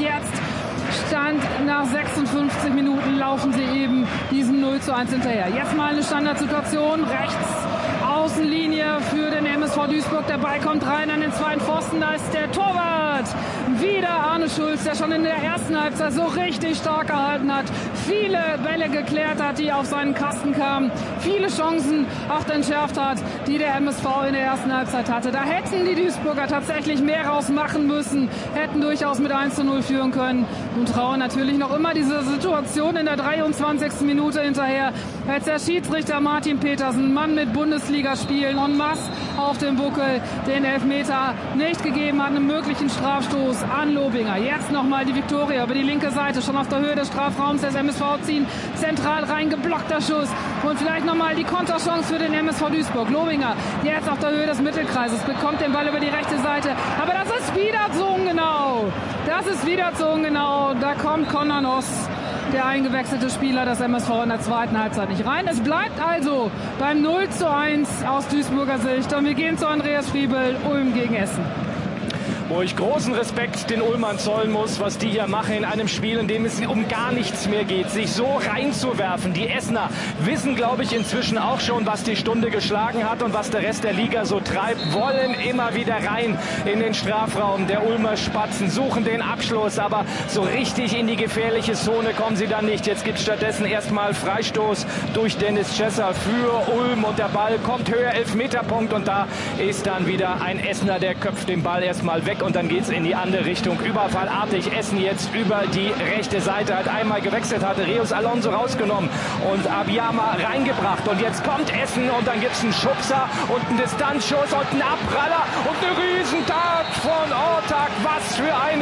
nach 56 Minuten laufen sie eben diesem 0:1 hinterher. Jetzt mal eine Standardsituation, rechts Außenlinie für den MSV Duisburg. Der Ball kommt rein an den zweiten Pfosten, da ist der Torwart. Wieder Arne Arne Schulz, der schon in der ersten Halbzeit so richtig stark gehalten hat, viele Bälle geklärt hat, die auf seinen Kasten kamen, viele Chancen auch entschärft hat, die der MSV in der ersten Halbzeit hatte. Da hätten die Duisburger tatsächlich mehr rausmachen müssen, hätten durchaus mit 1:0 führen können und trauen natürlich noch immer diese Situation in der 23. Minute hinterher, als der Schiedsrichter Martin Petersen, Mann mit Bundesligaspielen en masse auf dem Buckel, den Elfmeter nicht gegeben hat, einen möglichen Strafstoß an Lobinger. Jetzt nochmal die Viktoria über die linke Seite, schon auf der Höhe des Strafraums des MSV ziehen, zentral rein, geblockter Schuss und vielleicht nochmal die Konterchance für den MSV Duisburg. Lobinger jetzt auf der Höhe des Mittelkreises, bekommt den Ball über die rechte Seite, aber das ist wieder zu ungenau. Das ist wieder zu ungenau. Da kommt Conor Noss, der eingewechselte Spieler des MSV, in der zweiten Halbzeit nicht rein. Es bleibt also beim 0:1 aus Duisburger Sicht. Und wir gehen zu Andreas Friebel, Ulm gegen Essen. Wo ich großen Respekt den Ulmern zollen muss, was die hier machen in einem Spiel, in dem es um gar nichts mehr geht, sich so reinzuwerfen. Die Essener wissen, glaube ich, inzwischen auch schon, was die Stunde geschlagen hat und was der Rest der Liga so treibt, wollen immer wieder rein in den Strafraum der Ulmer Spatzen, suchen den Abschluss, aber so richtig in die gefährliche Zone kommen sie dann nicht. Jetzt gibt es stattdessen erstmal Freistoß durch Dennis Chesser für Ulm und der Ball kommt höher, Elfmeterpunkt, und da ist dann wieder ein Essener, der köpft den Ball erstmal weg. Und dann geht es in die andere Richtung. Überfallartig Essen jetzt über die rechte Seite. Hat einmal gewechselt, hatte Reus Alonso rausgenommen und Abiyama reingebracht. Und jetzt kommt Essen und dann gibt es einen Schubser und einen Distanzschuss und einen Abpraller und eine Riesentat von Ortak. Was für eine